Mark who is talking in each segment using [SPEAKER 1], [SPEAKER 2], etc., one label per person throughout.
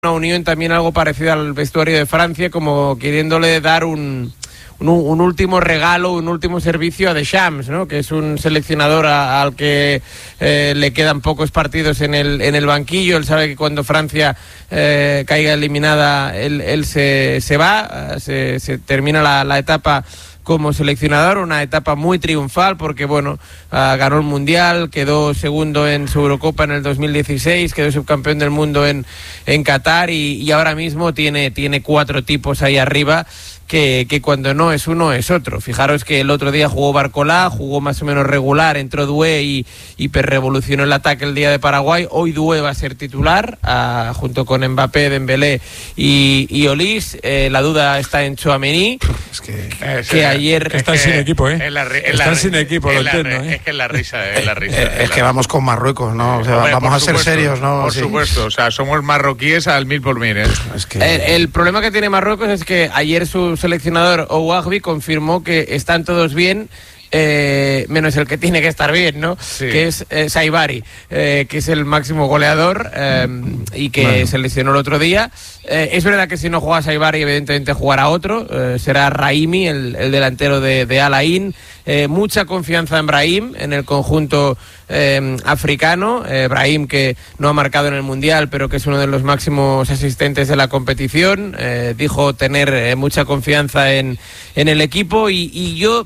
[SPEAKER 1] una unión también algo parecida al vestuario de Francia, como queriéndole dar un último regalo, un último servicio a Deschamps, ¿no? Que es un seleccionador al que le quedan pocos partidos en el banquillo. Él sabe que cuando Francia caiga eliminada, él se va, se termina la etapa como seleccionador, una etapa muy triunfal porque, bueno, ganó el Mundial, quedó segundo en su Eurocopa en el 2016, quedó subcampeón del mundo en Qatar y ahora mismo tiene 4 tipos ahí arriba que cuando no es uno es otro. Fijaros que el otro día jugó Barcolá, jugó más o menos regular, entró Doué y revolucionó el ataque el día de Paraguay. Hoy Doué va a ser titular, junto con Mbappé, Dembélé y Olís. La duda está en Tchouaméni, que ayer...
[SPEAKER 2] Están sin equipo, ¿eh? Están sin equipo, lo entiendo, ¿eh?
[SPEAKER 3] Es que es la risa, es la risa.
[SPEAKER 4] Es que vamos con Marruecos, ¿no? O sea,
[SPEAKER 3] hombre,
[SPEAKER 4] vamos a ser serios, ¿no?
[SPEAKER 3] Por supuesto, o sea, somos marroquíes al 1000%, ¿eh?
[SPEAKER 4] Es que...
[SPEAKER 1] el problema que tiene Marruecos es que ayer su seleccionador Ouahbi confirmó que están todos bien, menos el que tiene que estar bien, ¿no?
[SPEAKER 3] Sí.
[SPEAKER 1] Que es Saibari, que es el máximo goleador y que se lesionó el otro día. Es verdad que si no juega Saibari, evidentemente jugará otro, será Raimi, el delantero de Al Ain. Mucha confianza en Brahim, en el conjunto africano. Brahim, que no ha marcado en el Mundial, pero que es uno de los máximos asistentes de la competición, dijo tener mucha confianza en el equipo y yo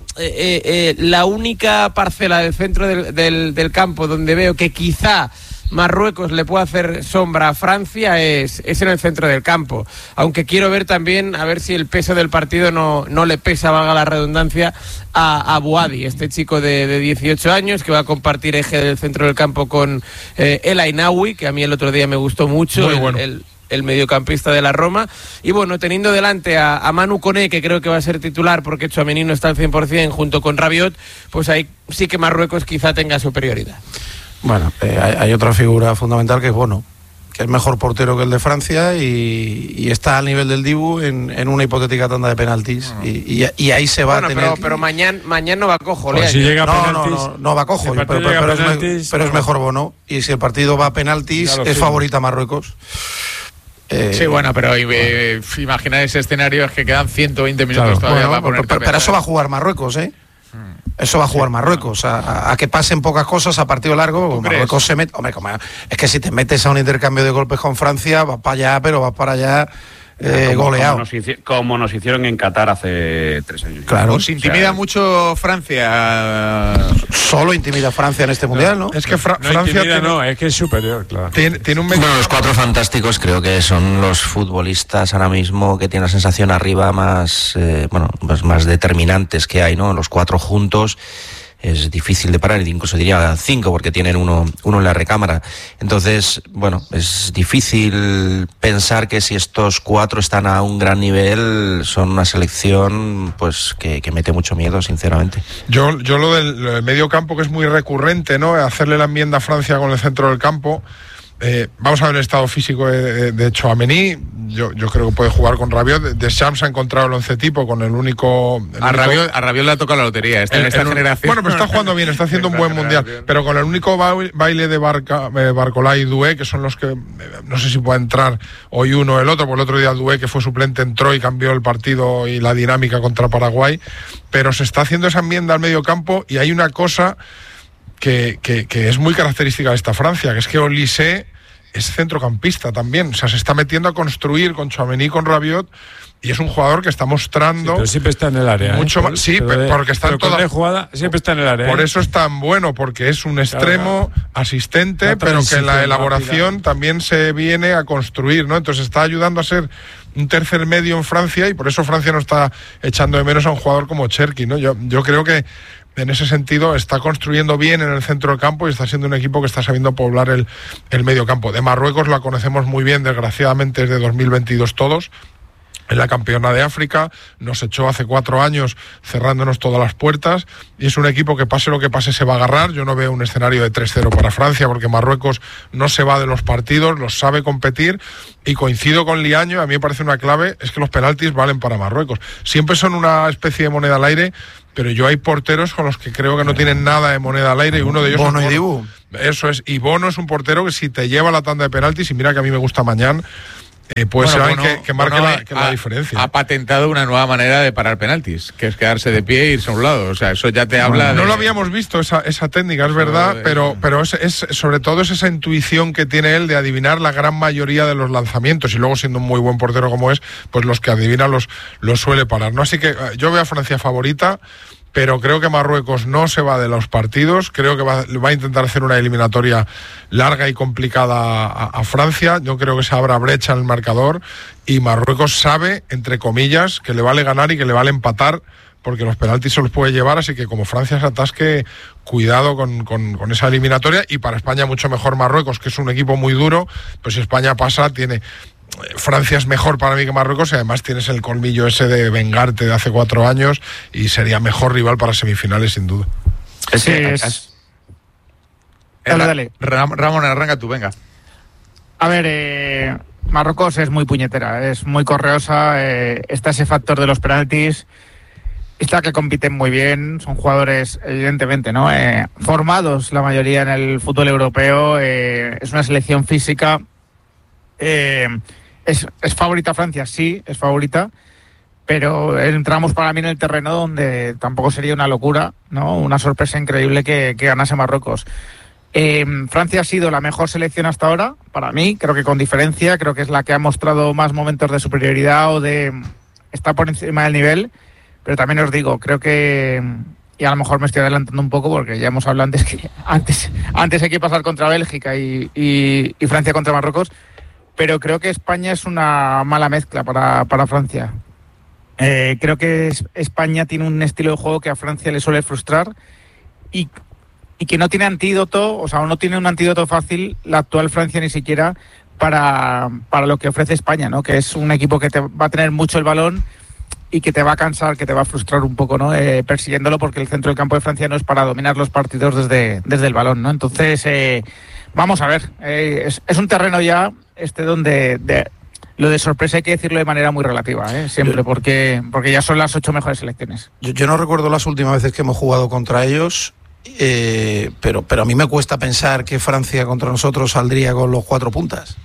[SPEAKER 1] la única parcela del centro del campo donde veo que quizá Marruecos le puede hacer sombra a Francia es en el centro del campo, aunque quiero ver también a ver si el peso del partido no le pesa, valga la redundancia, a Bouhaddi, este chico de 18 años que va a compartir eje del centro del campo con El Ainaoui, que a mí el otro día me gustó mucho.
[SPEAKER 2] Muy bueno.
[SPEAKER 1] El mediocampista de la Roma. Y bueno, teniendo delante a Manu Koné, que creo que va a ser titular porque Tchouaméni no está al 100%, junto con Rabiot, pues ahí sí que Marruecos quizá tenga superioridad.
[SPEAKER 4] Bueno, hay otra figura fundamental que es Bono, que es mejor portero que el de Francia y está al nivel del Dibu en una hipotética tanda de penaltis y ahí se va a tener...
[SPEAKER 1] Pero mañana no va cojo,
[SPEAKER 2] Pues si llega a
[SPEAKER 4] no va cojo,
[SPEAKER 2] si
[SPEAKER 4] pero es mejor Bono, y si el partido va a penaltis es favorita Marruecos.
[SPEAKER 3] Sí, bueno, pero imaginar ese escenario, es que quedan 120 minutos todavía para poner.
[SPEAKER 4] Pero eso va a jugar Marruecos, ¿eh? Eso va a jugar Marruecos, a que pasen pocas cosas a partido largo. Marruecos se mete. Hombre, es que si te metes a un intercambio de golpes con Francia, vas para allá, pero vas para allá goleado.
[SPEAKER 5] Como nos hicieron en Qatar hace 3 años.
[SPEAKER 4] Claro.
[SPEAKER 3] ¿Os intimida mucho Francia?
[SPEAKER 4] Solo intimida Francia en este mundial, ¿no?
[SPEAKER 2] Es que Francia es que es superior, claro.
[SPEAKER 3] Tiene un...
[SPEAKER 6] Bueno, los 4 fantásticos creo que son los futbolistas ahora mismo que tienen la sensación arriba más determinantes que hay, ¿no? Los 4 juntos es difícil de parar, incluso diría 5 porque tienen uno en la recámara. Entonces, bueno, es difícil pensar que si estos 4 están a un gran nivel son una selección pues que mete mucho miedo, sinceramente.
[SPEAKER 7] Yo lo del medio campo, que es muy recurrente, ¿no? Hacerle la enmienda a Francia con el centro del campo. Vamos a ver el estado físico de Tchouaméni. Yo creo que puede jugar con Rabiot. Deschamps ha encontrado el 11 tipo con el único...
[SPEAKER 3] A Rabiot le ha tocado la lotería esta generación.
[SPEAKER 7] Bueno, pero está jugando bien, está haciendo un buen mundial. Pero con el único baile de Barcolá y Doué, que son los que... no sé si puede entrar hoy uno o el otro, porque el otro día Doué, que fue suplente, entró y cambió el partido y la dinámica contra Paraguay. Pero se está haciendo esa enmienda al medio campo y hay una cosa que es muy característica de esta Francia, que es que Olise es centrocampista también, o sea, se está metiendo a construir con Tchouaméni y con Rabiot, y es un jugador que está mostrando...
[SPEAKER 2] Sí, pero siempre está en el área.
[SPEAKER 7] Mucho más, sí, porque está en toda
[SPEAKER 2] jugada, siempre está en el área.
[SPEAKER 7] Por eso es tan bueno, porque es un extremo asistente, pero que en la elaboración también se viene a construir, ¿no? Entonces está ayudando a ser un tercer medio en Francia, y por eso Francia no está echando de menos a un jugador como Cherki, ¿no? Yo creo que en ese sentido está construyendo bien en el centro del campo y está siendo un equipo que está sabiendo poblar el medio campo. De Marruecos la conocemos muy bien, desgraciadamente es de 2022 todos. En la campeona de África nos echó hace 4 años cerrándonos todas las puertas, y es un equipo que pase lo que pase se va a agarrar. Yo no veo un escenario de 3-0 para Francia, porque Marruecos no se va de los partidos, los sabe competir, y coincido con Liaño, a mí me parece una clave, es que los penaltis valen para Marruecos. Siempre son una especie de moneda al aire, pero yo hay porteros con los que creo que no tienen nada de moneda al aire, y uno de ellos
[SPEAKER 4] Bono
[SPEAKER 7] es
[SPEAKER 4] y Dibu.
[SPEAKER 7] Eso es, y Bono es un portero que si te lleva la tanda de penaltis, y mira que a mí me gusta Mañán, puede ser alguien que marque la diferencia.
[SPEAKER 3] Ha patentado una nueva manera de parar penaltis, que es quedarse de pie e irse a un lado. O sea, eso ya te habla de...
[SPEAKER 7] No lo habíamos visto, esa técnica, es verdad, pero es sobre todo es esa intuición que tiene él de adivinar la gran mayoría de los lanzamientos, y luego siendo un muy buen portero como es, pues los que adivina los suele parar, ¿no? Así que yo veo a Francia favorita, pero creo que Marruecos no se va de los partidos, creo que va a intentar hacer una eliminatoria larga y complicada a Francia. Yo creo que se abra brecha en el marcador y Marruecos sabe, entre comillas, que le vale ganar y que le vale empatar, porque los penaltis se los puede llevar, así que como Francia se atasque, cuidado con esa eliminatoria. Y para España mucho mejor Marruecos, que es un equipo muy duro, pues si España pasa, Francia es mejor para mí que Marruecos, y además tienes el colmillo ese de vengarte de hace 4 años, y sería mejor rival para semifinales sin duda.
[SPEAKER 3] Dale. Ramón, arranca tú, venga.
[SPEAKER 8] A ver, Marruecos es muy puñetera, es muy correosa, está ese factor de los penaltis, está que compiten muy bien, son jugadores evidentemente, ¿no? Formados la mayoría en el fútbol europeo, es una selección física. ¿Es favorita Francia? Sí, es favorita, pero entramos para mí en el terreno donde tampoco sería una locura, ¿no? Una sorpresa increíble que ganase Marruecos. Francia ha sido la mejor selección hasta ahora, para mí, creo que con diferencia, creo que es la que ha mostrado más momentos de superioridad o de estar por encima del nivel, pero también os digo, creo que, y a lo mejor me estoy adelantando un poco porque ya hemos hablado antes que antes hay que pasar contra Bélgica y Francia contra Marruecos, pero creo que España es una mala mezcla para Francia. Creo que España tiene un estilo de juego que a Francia le suele frustrar y que no tiene antídoto, o sea, no tiene un antídoto fácil la actual Francia ni siquiera para lo que ofrece España, ¿no? Que es un equipo que te va a tener mucho el balón y que te va a cansar, que te va a frustrar un poco, ¿no? Persiguiéndolo, porque el centro del campo de Francia no es para dominar los partidos desde el balón, ¿no? Entonces, vamos a ver, es un terreno ya donde lo de sorpresa hay que decirlo de manera muy relativa, siempre, porque ya son las 8 mejores selecciones.
[SPEAKER 4] Yo no recuerdo las últimas veces que hemos jugado contra ellos, pero a mí me cuesta pensar que Francia contra nosotros saldría con los 4 puntas.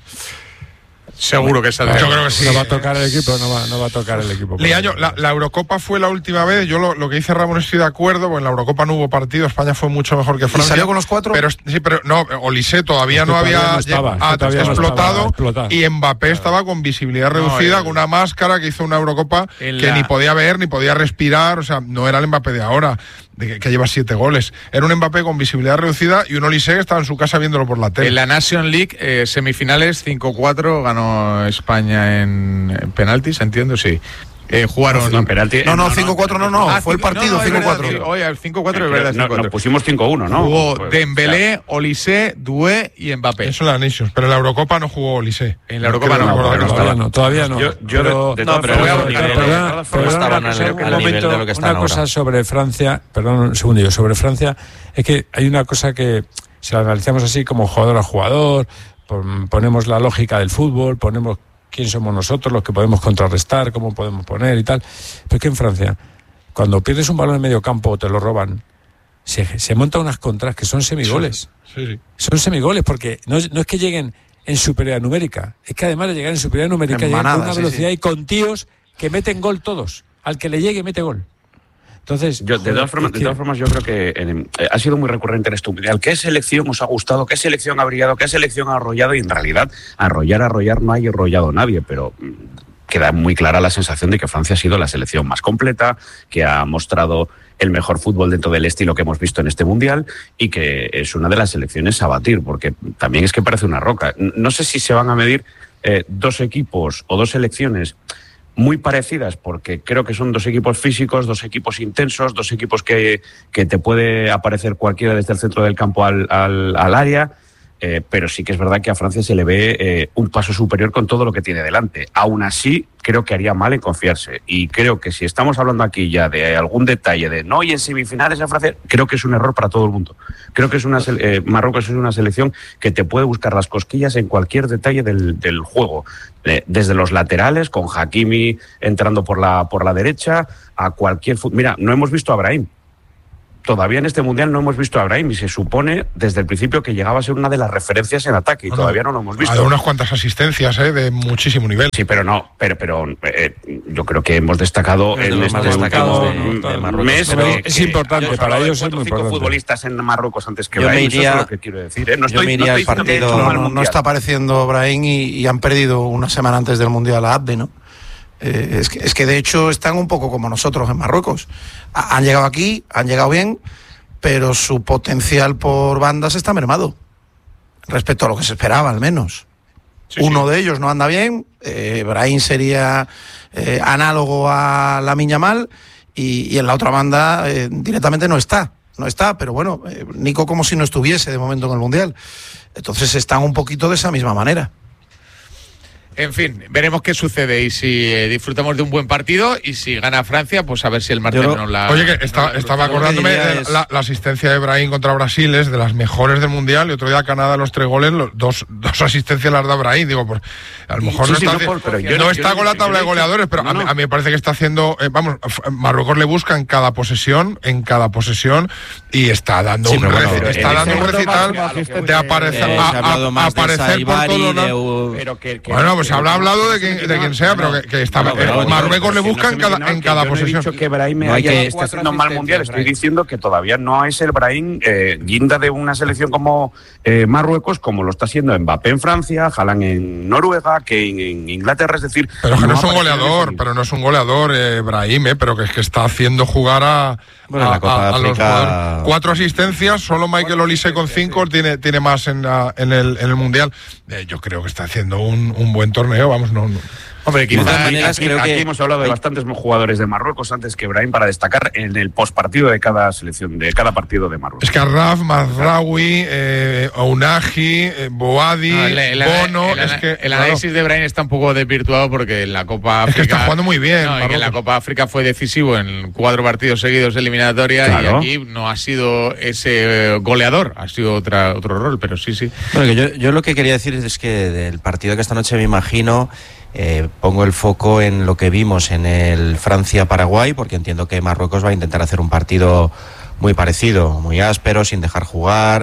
[SPEAKER 3] Seguro que saldrá.
[SPEAKER 7] Yo creo que sí.
[SPEAKER 2] No va a tocar el equipo, no va a tocar el equipo.
[SPEAKER 7] Liaño, la Eurocopa fue la última vez. Yo lo que dice Ramón estoy de acuerdo, porque en la Eurocopa no hubo partido, España fue mucho mejor que Francia.
[SPEAKER 4] ¿Y salió con los 4?
[SPEAKER 7] Pero no, Olise todavía no había explotado, y Mbappé estaba con visibilidad reducida, con una máscara, que hizo una Eurocopa que ni podía ver, ni podía respirar, o sea, no era el Mbappé de ahora, que lleva 7 goles. Era un Mbappé con visibilidad reducida y un Olise que estaba en su casa viéndolo por la tele.
[SPEAKER 3] En la Nation League, semifinales 5-4 ganó España en penaltis, entiendo, sí. Jugaron...
[SPEAKER 5] No, penalti,
[SPEAKER 4] no, 5-4 no, fue el partido 5-4.
[SPEAKER 3] Oye, el 5-4 es verdad.
[SPEAKER 5] Nos pusimos 5-1, ¿no?
[SPEAKER 3] Jugó Dembélé, Olise, Doué y Mbappé.
[SPEAKER 7] Eso en la Nations, pero en la Eurocopa no jugó Olise.
[SPEAKER 3] En la Eurocopa
[SPEAKER 2] todavía no. Una cosa sobre Francia, perdón un segundillo, sobre Francia, es que hay una cosa que, si la analizamos así como jugador a jugador, ponemos la lógica del fútbol, ponemos quién somos nosotros, los que podemos contrarrestar, cómo podemos poner y tal. Pero es que en Francia, cuando pierdes un balón en medio campo o te lo roban, se montan unas contras que son semigoles.
[SPEAKER 7] Sí.
[SPEAKER 2] Son semigoles, porque no es que lleguen en superioridad numérica, es que además de llegar en superioridad numérica, llegan con una velocidad y con tíos que meten gol todos. Al que le llegue, mete gol. Entonces,
[SPEAKER 5] de todas formas, yo creo que ha sido muy recurrente en este mundial. ¿Qué selección os ha gustado? ¿Qué selección ha brillado? ¿Qué selección ha arrollado? Y en realidad, arrollar no hay arrollado nadie, pero queda muy clara la sensación de que Francia ha sido la selección más completa, que ha mostrado el mejor fútbol dentro del estilo que hemos visto en este mundial y que es una de las selecciones a batir, porque también es que parece una roca. No sé si se van a medir 2 equipos o 2 selecciones muy parecidas, porque creo que son 2 equipos físicos, 2 equipos intensos, 2 equipos que te puede aparecer cualquiera desde el centro del campo al área, pero sí que es verdad que a Francia se le ve un paso superior con todo lo que tiene delante. Aún así, creo que haría mal en confiarse, y creo que si estamos hablando aquí ya de algún detalle de no, y en semifinales a Francia, creo que es un error para todo el mundo. Creo que Marruecos es una selección que te puede buscar las cosquillas en cualquier detalle del juego, desde los laterales, con Hakimi entrando por la derecha, a cualquier... Mira, no hemos visto a Brahim. todavía en este Mundial no hemos visto a Brahim y se supone desde el principio que llegaba a ser una de las referencias en ataque y todavía no lo hemos visto.
[SPEAKER 7] Ha dado unas cuantas asistencias de muchísimo nivel.
[SPEAKER 5] Sí, pero yo creo que hemos destacado en este último mes.
[SPEAKER 2] Es importante para ellos, es muy importante.
[SPEAKER 5] Futbolistas en Marruecos antes que Brahim, eso es lo que quiero decir.
[SPEAKER 4] No está apareciendo Brahim y han perdido una semana antes del Mundial a Abde, ¿no? Es que de hecho están un poco como nosotros en Marruecos. Han llegado aquí, han llegado bien, pero su potencial por bandas está mermado respecto a lo que se esperaba, al menos. Sí, uno de ellos no anda bien, Brahim sería análogo a Lamine Yamal y en la otra banda directamente no está, pero bueno, Nico como si no estuviese de momento en el Mundial. Entonces están un poquito de esa misma manera.
[SPEAKER 3] En fin, veremos qué sucede y si disfrutamos de un buen partido y si gana Francia, pues a ver si el martes nos la...
[SPEAKER 7] Oye, que estaba acordándome de la asistencia de Brahim contra Brasil, es de las mejores del Mundial, y otro día Canadá los 3 goles, dos asistencias las da Brahim, digo, pues a lo mejor no está con la tabla de goleadores, pero a mí me parece que está haciendo, Marruecos le busca en cada posesión, y está dando un recital de aparecer por todos lados. Bueno, pues habrá hablado de quien sea, pero que está, Marruecos le busca en cada posesión.
[SPEAKER 5] No he dicho que Brahim está haciendo un mal Mundial, estoy diciendo que todavía no es el Brahim guinda de una selección como Marruecos, como lo está haciendo Mbappé en Francia, Haaland en Noruega, que en Inglaterra, es decir...
[SPEAKER 7] Pero que no es un goleador, Brahim, pero que es que está haciendo jugar a los jugadores. 4 asistencias, solo Michael Olise con 5 tiene más en el Mundial. Yo creo que está haciendo un buen torneo, vamos, no.
[SPEAKER 5] Hombre, quizás aquí hemos hablado de bastantes jugadores de Marruecos antes que Brahim para destacar en el postpartido de cada selección, de cada partido de Marruecos.
[SPEAKER 7] Es que Arraf, Mazraoui, Ounahi, Boadi, Bono...
[SPEAKER 3] El análisis de Brahim está un poco desvirtuado porque en la Copa África...
[SPEAKER 7] Es que está jugando muy bien.
[SPEAKER 3] En la Copa África fue decisivo en 4 partidos seguidos eliminatorias, claro. Y aquí no ha sido ese goleador, ha sido otro rol, pero sí.
[SPEAKER 6] Bueno, yo lo que quería decir es que del partido que esta noche me imagino... pongo el foco en lo que vimos en el Francia-Paraguay, porque entiendo que Marruecos va a intentar hacer un partido muy parecido, muy áspero, sin dejar jugar.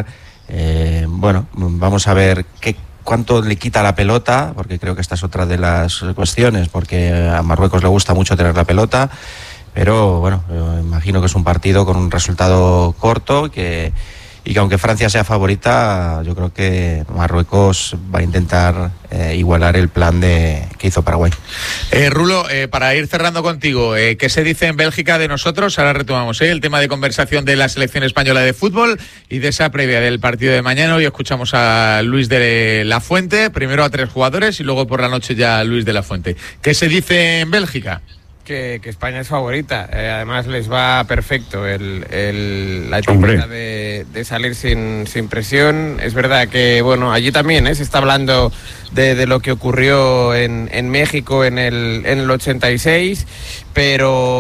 [SPEAKER 6] Vamos a ver cuánto le quita la pelota, porque creo que esta es otra de las cuestiones, porque a Marruecos le gusta mucho tener la pelota, pero bueno, imagino que es un partido con un resultado corto y que aunque Francia sea favorita, yo creo que Marruecos va a intentar igualar el plan que hizo Paraguay.
[SPEAKER 3] Rulo, para ir cerrando contigo, ¿qué se dice en Bélgica de nosotros? Ahora retomamos el tema de conversación de la selección española de fútbol y de esa previa del partido de mañana. Hoy escuchamos a Luis de la Fuente, primero a 3 jugadores y luego por la noche ya a Luis de la Fuente. ¿Qué se dice en Bélgica?
[SPEAKER 1] Que España es favorita, además les va perfecto la etiqueta de salir sin presión. Es verdad que allí también se está hablando de lo que ocurrió en México en el 86, pero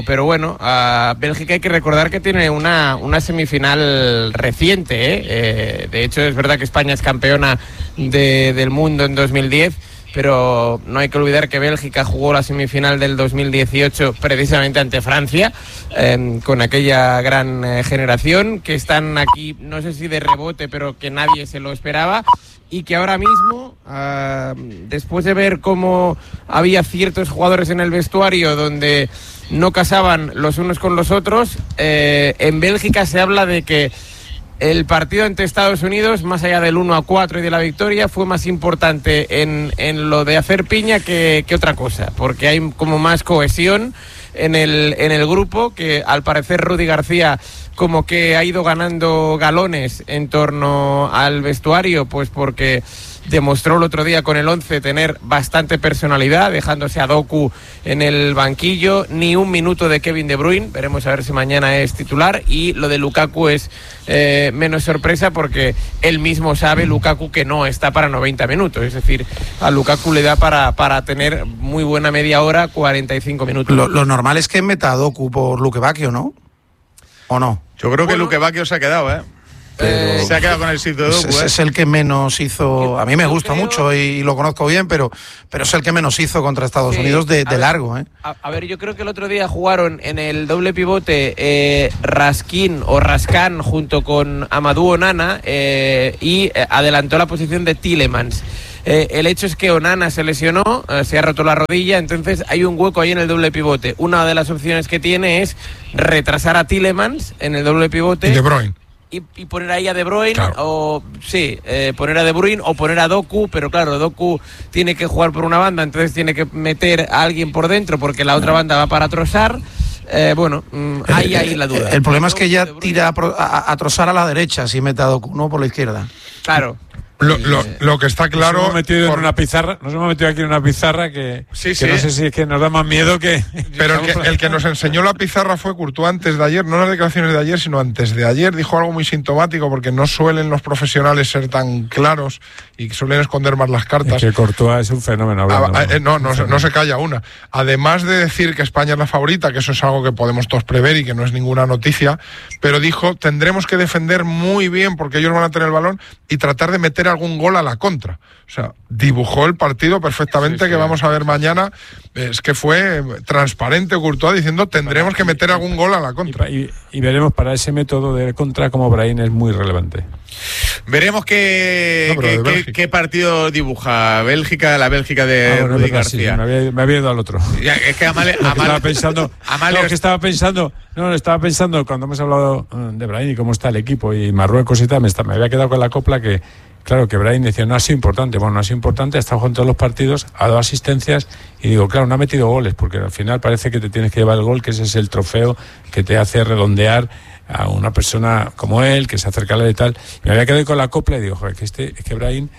[SPEAKER 1] a Bélgica hay que recordar que tiene una semifinal reciente, de hecho es verdad que España es campeona del mundo en 2010, pero no hay que olvidar que Bélgica jugó la semifinal del 2018 precisamente ante Francia, con aquella gran generación, que están aquí, no sé si de rebote, pero que nadie se lo esperaba, y que ahora mismo, después de ver cómo había ciertos jugadores en el vestuario donde no casaban los unos con los otros, en Bélgica se habla de que el partido ante Estados Unidos, más allá del 1-4 y de la victoria, fue más importante en lo de hacer piña que otra cosa, porque hay como más cohesión en el grupo, que al parecer Rudy García como que ha ido ganando galones en torno al vestuario, pues porque demostró el otro día con el 11 tener bastante personalidad, dejándose a Doku en el banquillo, ni un minuto de Kevin De Bruyne, veremos a ver si mañana es titular, y lo de Lukaku es menos sorpresa porque él mismo sabe, Lukaku, que no está para 90 minutos, es decir, a Lukaku le da para tener muy buena media hora, 45 minutos.
[SPEAKER 4] Lo normal es que meta a Doku por Luque Bacchio, ¿no? ¿O no?
[SPEAKER 3] Yo creo que Luque Bacchio se ha quedado, Se ha quedado con el sitio de Doku.
[SPEAKER 4] Es el que menos hizo. A mí me gusta mucho y lo conozco bien, pero es el que menos hizo contra Estados Unidos de largo.
[SPEAKER 1] A ver, yo creo que el otro día jugaron en el doble pivote Raskin o Raskan junto con Amadou Onana y adelantó la posición de Tielemans. El hecho es que Onana se lesionó, se ha roto la rodilla, entonces hay un hueco ahí en el doble pivote. Una de las opciones que tiene es retrasar a Tielemans en el doble pivote.
[SPEAKER 7] Y De Bruyne.
[SPEAKER 1] Y poner ahí a De Bruyne,
[SPEAKER 7] claro.
[SPEAKER 1] o sí, poner a De Bruyne o poner a Doku, pero claro, Doku tiene que jugar por una banda, entonces tiene que meter a alguien por dentro porque la otra banda va para Trossard. Ahí la duda.
[SPEAKER 4] El problema es que ya tira a Trossard a la derecha, si mete a Doku, no por la izquierda.
[SPEAKER 1] Claro.
[SPEAKER 7] Lo que está claro.
[SPEAKER 2] Nos hemos metido en una pizarra, nos hemos metido aquí en una pizarra que
[SPEAKER 3] Sí.
[SPEAKER 2] no sé si es que nos da más miedo que.
[SPEAKER 7] Pero el que nos enseñó la pizarra fue Courtois antes de ayer, no las declaraciones de ayer, sino antes de ayer. Dijo algo muy sintomático, porque no suelen los profesionales ser tan claros y suelen esconder más las cartas.
[SPEAKER 2] Es que Courtois es un fenómeno hablando.
[SPEAKER 7] No se calla una. Además de decir que España es la favorita, que eso es algo que podemos todos prever y que no es ninguna noticia, pero dijo, tendremos que defender muy bien porque ellos van a tener el balón y tratar de meter algún gol a la contra. O sea, dibujó el partido perfectamente, que vamos a ver mañana. Es que fue transparente Courtois diciendo, tendremos que meter algún gol a la contra.
[SPEAKER 2] Y veremos para ese método de contra como Brahim es muy relevante.
[SPEAKER 3] Veremos qué partido dibuja Bélgica, la Bélgica de Rudi García.
[SPEAKER 2] Sí, me había ido al otro.
[SPEAKER 3] Ya, es que
[SPEAKER 2] estaba pensando cuando hemos hablado de Brahim y cómo está el equipo y Marruecos y tal, me había quedado con la copla que, claro, que Brahim decía, no ha sido importante. Bueno, no ha sido importante, ha estado jugando todos los partidos, ha dado asistencias y digo, claro, no ha metido goles, porque al final parece que te tienes que llevar el gol, que ese es el trofeo que te hace redondear a una persona como él, que se acerca a la de tal. Me había quedado con la copla y digo, joder, es que Brahim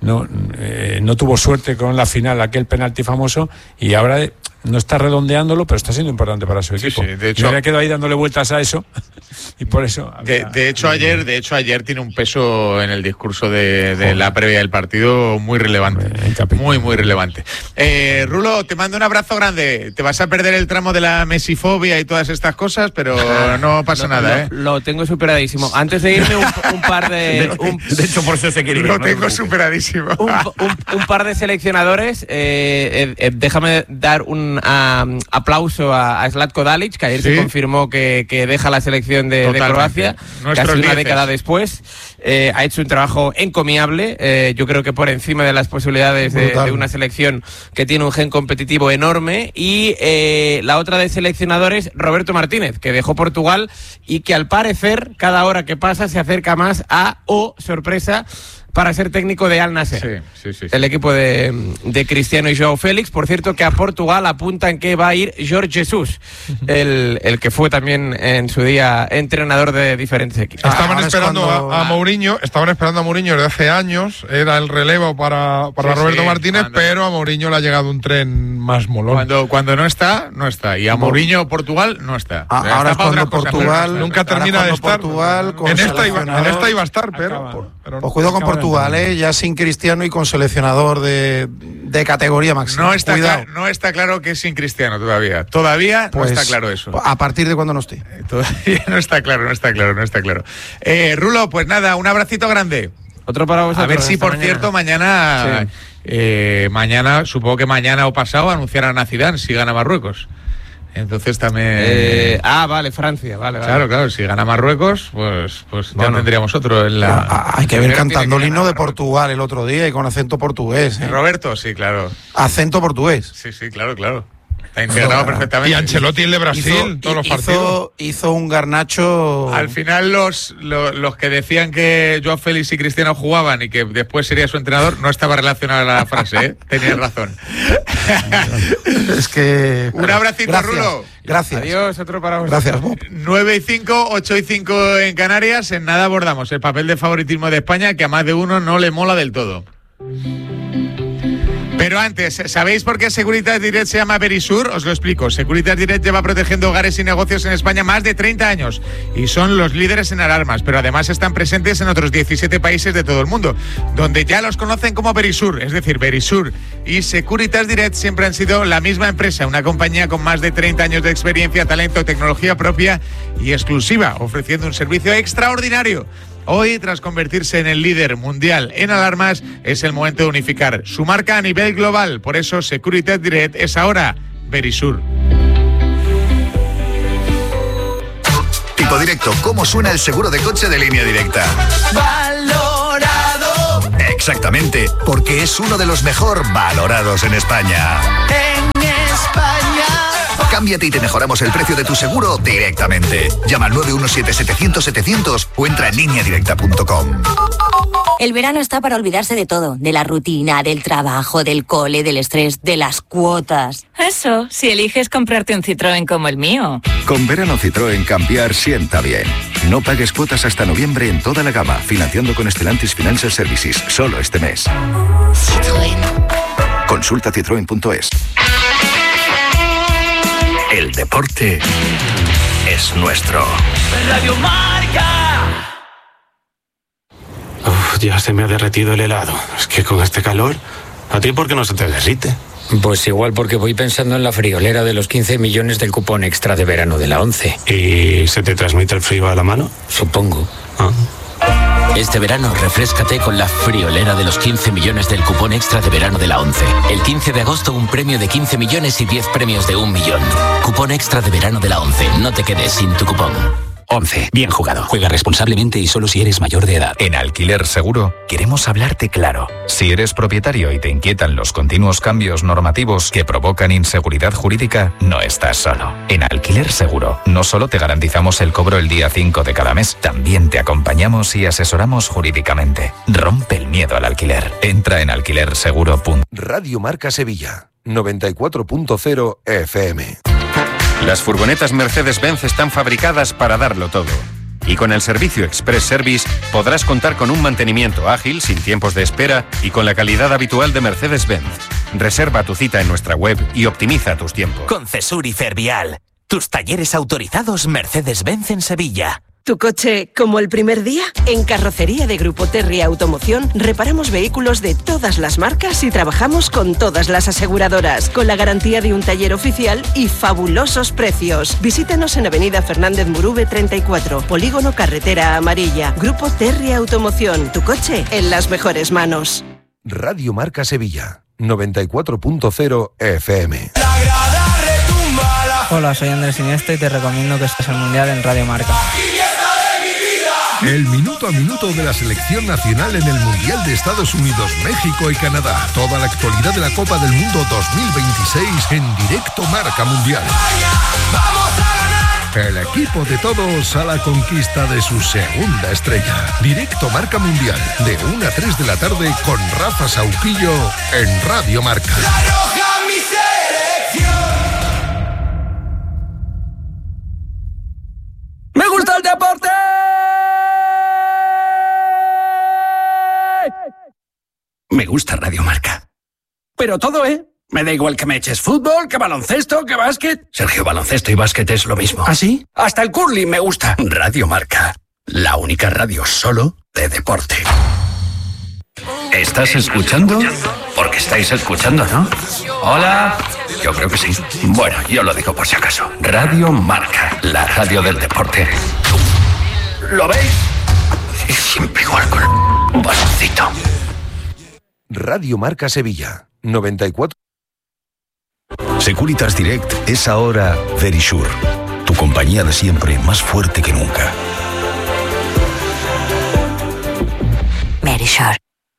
[SPEAKER 2] no tuvo suerte con la final, aquel penalti famoso, y ahora no está redondeándolo, pero está siendo importante para su equipo.
[SPEAKER 3] Sí, de hecho,
[SPEAKER 2] me había quedado ahí dándole vueltas a eso y por eso.
[SPEAKER 3] De hecho ayer tiene un peso en el discurso de la previa del partido muy relevante. Muy relevante. Rulo, te mando un abrazo grande. Te vas a perder el tramo de la mesifobia y todas estas cosas, pero no pasa nada,
[SPEAKER 1] Lo tengo superadísimo. Antes de irme, un par de.
[SPEAKER 5] De hecho, por eso se quiere ir.
[SPEAKER 3] Lo tengo superadísimo.
[SPEAKER 1] Un par de seleccionadores. Déjame dar un aplauso a Zlatko Dalic, que ayer se confirmó que deja la selección de Croacia, casi una década después. Ha hecho un trabajo encomiable, yo creo que por encima de las posibilidades de una selección que tiene un gen competitivo enorme. Y la otra de seleccionadores, Roberto Martínez, que dejó Portugal y que al parecer cada hora que pasa se acerca más sorpresa, para ser técnico de Al Nassr,
[SPEAKER 3] sí.
[SPEAKER 1] el equipo de Cristiano y Joao Félix. Por cierto, que a Portugal apuntan que va a ir Jorge Jesus, el que fue también en su día entrenador de diferentes equipos.
[SPEAKER 7] Estaban esperando a Mourinho desde hace años, era el relevo para Roberto Martínez, pero a Mourinho le ha llegado un tren más molón.
[SPEAKER 3] Cuando no está. Y a Mourinho Portugal no está.
[SPEAKER 4] Ahora es cuando Portugal
[SPEAKER 7] nunca termina de estar.
[SPEAKER 4] Portugal,
[SPEAKER 7] en esta iba a estar, pero
[SPEAKER 4] pues cuidado con Portugal, ya sin Cristiano y con seleccionador de categoría máxima.
[SPEAKER 3] No está claro que es sin Cristiano todavía. Todavía
[SPEAKER 4] pues,
[SPEAKER 3] no está claro eso.
[SPEAKER 4] ¿A partir de cuándo no esté?
[SPEAKER 3] Todavía no está claro. Rulo, pues nada, un abracito grande.
[SPEAKER 1] Otro para vosotros.
[SPEAKER 3] A ver si, por cierto, mañana, supongo que mañana o pasado anunciarán a Zidane si gana Marruecos. Entonces también.
[SPEAKER 1] Vale, Francia, vale.
[SPEAKER 3] Claro, si gana Marruecos, pues ya tendríamos otro en la.
[SPEAKER 4] Hay que ver cantando el himno de Portugal el otro día y con acento portugués.
[SPEAKER 3] Roberto, sí, claro.
[SPEAKER 4] Acento portugués.
[SPEAKER 3] Sí, claro. Está integrado perfectamente.
[SPEAKER 7] Y Ancelotti el de Brasil, todos los partidos.
[SPEAKER 4] Hizo un garnacho.
[SPEAKER 3] Al final los que decían que Joao Félix y Cristiano jugaban y que después sería su entrenador, no estaba relacionada la frase, ¿eh? Tenías razón.
[SPEAKER 4] Es que.
[SPEAKER 3] Un abracito, Rulo.
[SPEAKER 4] Gracias.
[SPEAKER 1] Adiós, otro para vosotros.
[SPEAKER 4] Gracias, Bob.
[SPEAKER 3] 9:05, 8:05 en Canarias. En nada abordamos el papel de favoritismo de España, que a más de uno no le mola del todo. Pero antes, ¿sabéis por qué Securitas Direct se llama Verisur? Os lo explico. Securitas Direct lleva protegiendo hogares y negocios en España más de 30 años y son los líderes en alarmas, pero además están presentes en otros 17 países de todo el mundo, donde ya los conocen como Verisur, es decir, Verisur y Securitas Direct siempre han sido la misma empresa, una compañía con más de 30 años de experiencia, talento, tecnología propia y exclusiva, ofreciendo un servicio extraordinario Hoy, tras convertirse en el líder mundial en alarmas, es el momento de unificar su marca a nivel global. Por eso Securitas Direct es ahora Verisur.
[SPEAKER 9] Tipo Directo, ¿cómo suena el seguro de coche de Línea Directa?
[SPEAKER 10] Valorado.
[SPEAKER 9] Exactamente, porque es uno de los mejor valorados en España.
[SPEAKER 10] En España.
[SPEAKER 9] Cámbiate y te mejoramos el precio de tu seguro directamente. Llama al 917-700-700 o entra en lineadirecta.com.
[SPEAKER 11] El verano está para olvidarse de todo, de la rutina, del trabajo, del cole, del estrés, de las cuotas.
[SPEAKER 12] Eso, si eliges comprarte un Citroën como el mío.
[SPEAKER 13] Con verano Citroën cambiar sienta bien. No pagues cuotas hasta noviembre en toda la gama, financiando con Stellantis Financial Services, solo este mes.
[SPEAKER 11] Citroën.
[SPEAKER 13] Consulta citroen.es. El deporte es nuestro.
[SPEAKER 10] Radio Marca.
[SPEAKER 14] Ya se me ha derretido el helado. Es que con este calor, ¿a ti por qué no se te derrite?
[SPEAKER 15] Pues igual porque voy pensando en la friolera de los 15 millones del cupón extra de verano de la 11.
[SPEAKER 14] ¿Y se te transmite el frío a la mano?
[SPEAKER 15] Supongo.
[SPEAKER 16] Este verano refréscate con la friolera de los 15 millones del cupón extra de verano de la 11. El 15 de agosto un premio de 15 millones y 10 premios de 1 millón. Cupón extra de verano de la 11. No te quedes sin tu cupón.
[SPEAKER 17] 11. Bien jugado. Juega responsablemente y solo si eres mayor de edad.
[SPEAKER 18] En Alquiler Seguro queremos hablarte claro. Si eres propietario y te inquietan los continuos cambios normativos que provocan inseguridad jurídica, no estás solo. En Alquiler Seguro no solo te garantizamos el cobro el día 5 de cada mes, también te acompañamos y asesoramos jurídicamente. Rompe el miedo al alquiler. Entra en alquilerseguro.com.
[SPEAKER 19] Radio Marca Sevilla, 94.0 FM.
[SPEAKER 20] Las furgonetas Mercedes-Benz están fabricadas para darlo todo. Y con el servicio Express Service podrás contar con un mantenimiento ágil, sin tiempos de espera y con la calidad habitual de Mercedes-Benz. Reserva tu cita en nuestra web y optimiza tus tiempos.
[SPEAKER 21] Con Cesur y Fervial, tus talleres autorizados Mercedes-Benz en Sevilla.
[SPEAKER 22] ¿Tu coche como el primer día? En Carrocería de Grupo Terry Automoción reparamos vehículos de todas las marcas y trabajamos con todas las aseguradoras, con la garantía de un taller oficial y fabulosos precios. Visítanos en Avenida Fernández Murube 34, Polígono Carretera Amarilla. Grupo Terry Automoción, tu coche en las mejores manos.
[SPEAKER 19] Radio Marca Sevilla, 94.0 FM.
[SPEAKER 23] Hola, soy Andrés Iniesta y te recomiendo que estés al Mundial en Radio Marca.
[SPEAKER 24] El minuto a minuto de la selección nacional en el Mundial de Estados Unidos, México y Canadá. Toda la actualidad de la Copa del Mundo 2026 en directo Marca Mundial. El equipo de todos a la conquista de su segunda estrella. Directo Marca Mundial, de 1 a 3 de la tarde con Rafa Sauquillo en Radio Marca.
[SPEAKER 10] ¡Me gusta el deporte!
[SPEAKER 17] Me gusta Radio Marca. Pero todo, ¿eh? Me da igual que me eches fútbol, que baloncesto, que básquet. Sergio, baloncesto y básquet es lo mismo. ¿Ah, sí? Hasta el curling me gusta. Radio Marca. La única radio solo de deporte. ¿Estás escuchando? Porque estáis escuchando, ¿no? Hola. Yo creo que sí. Bueno, yo lo digo por si acaso. Radio Marca, la radio del deporte. ¿Lo veis? Es siempre igual con un baloncito.
[SPEAKER 19] Radio Marca Sevilla, 94.
[SPEAKER 13] Securitas Direct es ahora Verisur, tu compañía de siempre más fuerte que nunca.
[SPEAKER 11] Verisur.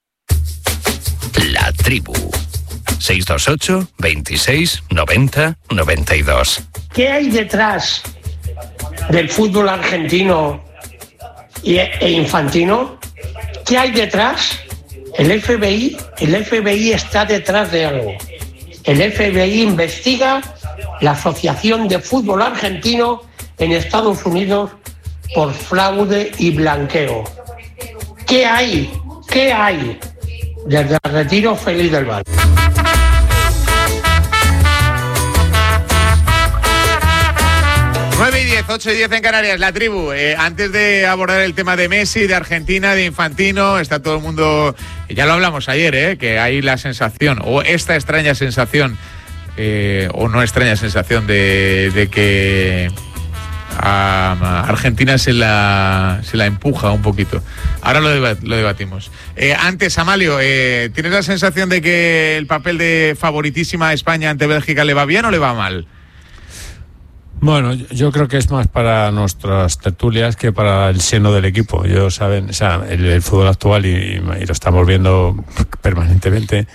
[SPEAKER 17] La tribu. 628 26 90 92.
[SPEAKER 25] ¿Qué hay detrás del fútbol argentino e infantino? ¿Qué hay detrás? El FBI está detrás de algo. El FBI investiga la Asociación de Fútbol Argentino en Estados Unidos por fraude y blanqueo. ¿Qué hay? ¿Qué hay? Desde el retiro, Feliz del Val.
[SPEAKER 3] Nueve y 10, 8 y 10 en Canarias, la tribu. Antes de abordar el tema de Messi, de Argentina, de Infantino, está todo el mundo, ya lo hablamos ayer, que hay la sensación, o esta extraña sensación, o no extraña sensación de que a Argentina se la empuja un poquito. Ahora lo debatimos. Antes, Amalio, ¿tienes la sensación de que el papel de favoritísima España ante Bélgica le va bien o le va mal?
[SPEAKER 2] Bueno, yo creo que es más para nuestras tertulias que para el seno del equipo. Ellos saben, o sea, el fútbol actual y lo estamos viendo permanentemente,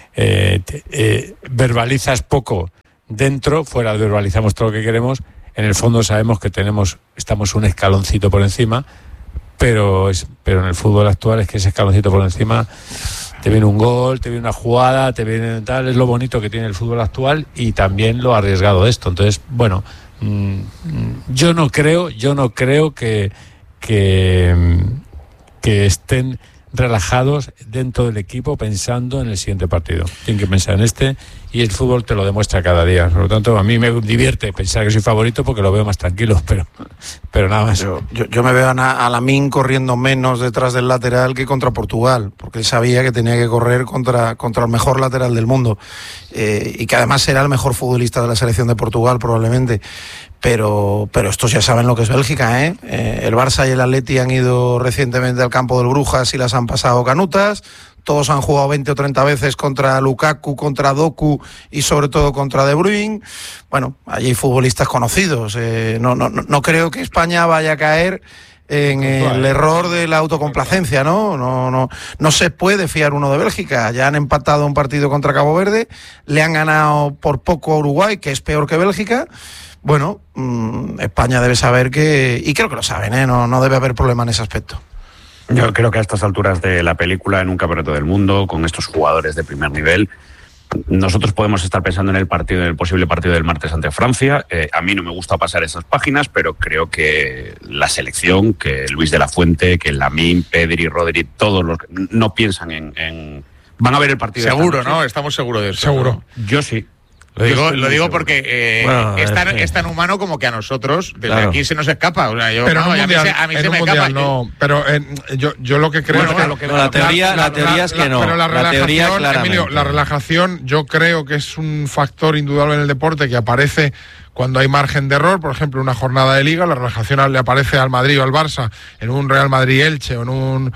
[SPEAKER 2] verbalizas poco dentro, fuera verbalizamos todo lo que queremos. En el fondo sabemos que estamos un escaloncito por encima, pero en el fútbol actual es que ese escaloncito por encima te viene un gol, te viene una jugada, te viene tal, es lo bonito que tiene el fútbol actual y también lo arriesgado de esto. Entonces, bueno, yo no creo que estén relajados dentro del equipo pensando en el siguiente partido. Tienen que pensar en este y el fútbol te lo demuestra cada día. Por lo tanto, a mí me divierte pensar que soy favorito porque lo veo más tranquilo, pero nada más.
[SPEAKER 4] Yo me veo a Lamine corriendo menos detrás del lateral que contra Portugal, porque él sabía que tenía que correr contra el mejor lateral del mundo y que además será el mejor futbolista de la selección de Portugal probablemente. Pero estos ya saben lo que es Bélgica, ¿eh? El Barça y el Atleti han ido recientemente al campo del Brujas y las han pasado canutas. Todos han jugado 20 o 30 veces contra Lukaku, contra Doku y sobre todo contra De Bruyne. Bueno, allí hay futbolistas conocidos. No creo que España vaya a caer en el error de la autocomplacencia, ¿no? No se puede fiar uno de Bélgica. Ya han empatado un partido contra Cabo Verde, le han ganado por poco a Uruguay, que es peor que Bélgica. Bueno, España debe saber y creo que lo saben, no debe haber problema en ese aspecto.
[SPEAKER 5] Yo creo que a estas alturas de la película, en un campeonato del mundo, con estos jugadores de primer nivel, nosotros podemos estar pensando en el posible partido del martes ante Francia. A mí no me gusta pasar esas páginas, pero creo que la selección, que Luis de la Fuente, que Lamine, Pedri, Rodri, todos los no piensan en van a ver el partido.
[SPEAKER 3] Seguro, ¿no? Estamos seguros de eso.
[SPEAKER 5] Seguro. ¿No? Yo sí.
[SPEAKER 3] Lo digo porque es tan humano como que a nosotros desde aquí se nos escapa. O sea,
[SPEAKER 6] pero
[SPEAKER 3] a mí se me escapa.
[SPEAKER 6] No, pero yo lo que creo es que
[SPEAKER 7] la teoría es que no.
[SPEAKER 6] Pero la relajación, Emilio, la relajación yo creo que es un factor indudable en el deporte que aparece cuando hay margen de error. Por ejemplo, una jornada de Liga, la relajación le aparece al Madrid o al Barça en un Real Madrid-Elche o en un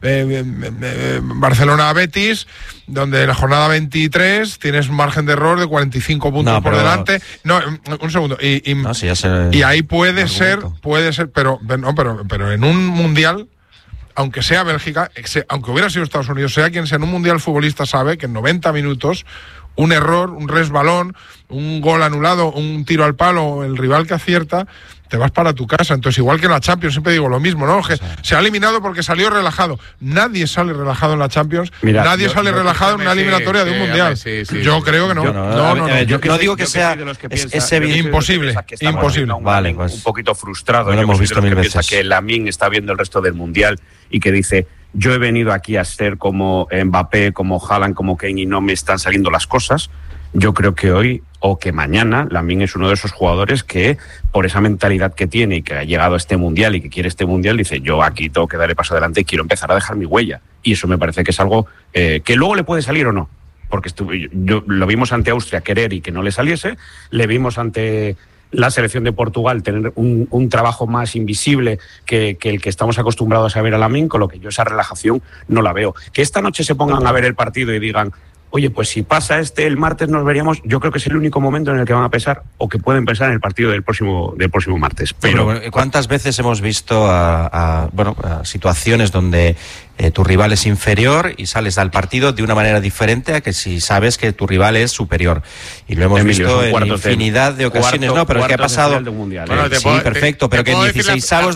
[SPEAKER 6] Barcelona-Betis, donde en la jornada 23 tienes un margen de error de 45 puntos por delante. No, un segundo. Y ahí puede ser, pero en un mundial, aunque sea Bélgica, aunque hubiera sido Estados Unidos, sea quien sea, en un mundial futbolista sabe que en 90 minutos un error, un resbalón, un gol anulado, un tiro al palo, el rival que acierta, te vas para tu casa. Entonces, igual que en la Champions, siempre digo lo mismo, ¿no? Que se ha eliminado porque salió relajado. Nadie sale relajado en la Champions. Mira, nadie sale relajado en una eliminatoria de un mundial. Yo creo que no.
[SPEAKER 7] Yo digo que sea es
[SPEAKER 6] imposible. Imposible.
[SPEAKER 5] Vale, pues, un poquito frustrado.
[SPEAKER 7] Lo hemos visto mil veces.
[SPEAKER 5] Piensa que Lamine está viendo el resto del mundial y que dice: yo he venido aquí a ser como Mbappé, como Haaland, como Kane y no me están saliendo las cosas. Yo creo que hoy o que mañana Lamine es uno de esos jugadores que, por esa mentalidad que tiene y que ha llegado a este mundial y que quiere este mundial, dice: yo aquí tengo que dar el paso adelante y quiero empezar a dejar mi huella. Y eso me parece que es algo que luego le puede salir o no. Porque lo vimos ante Austria querer y que no le saliese, le vimos ante la selección de Portugal tener un trabajo más invisible que el que estamos acostumbrados a ver a Lamine, con lo que yo esa relajación no la veo. Que esta noche se pongan a ver el partido y digan: oye, pues si pasa el martes nos veríamos. Yo creo que es el único momento en el que van a pensar o que pueden pensar en el partido del próximo martes.
[SPEAKER 7] Pero ¿cuántas veces hemos visto a situaciones donde tu rival es inferior y sales al partido de una manera diferente a que si sabes que tu rival es superior? Y lo hemos visto en infinidad de ocasiones. Pero es que ha pasado. Perfecto, pero que en 16avos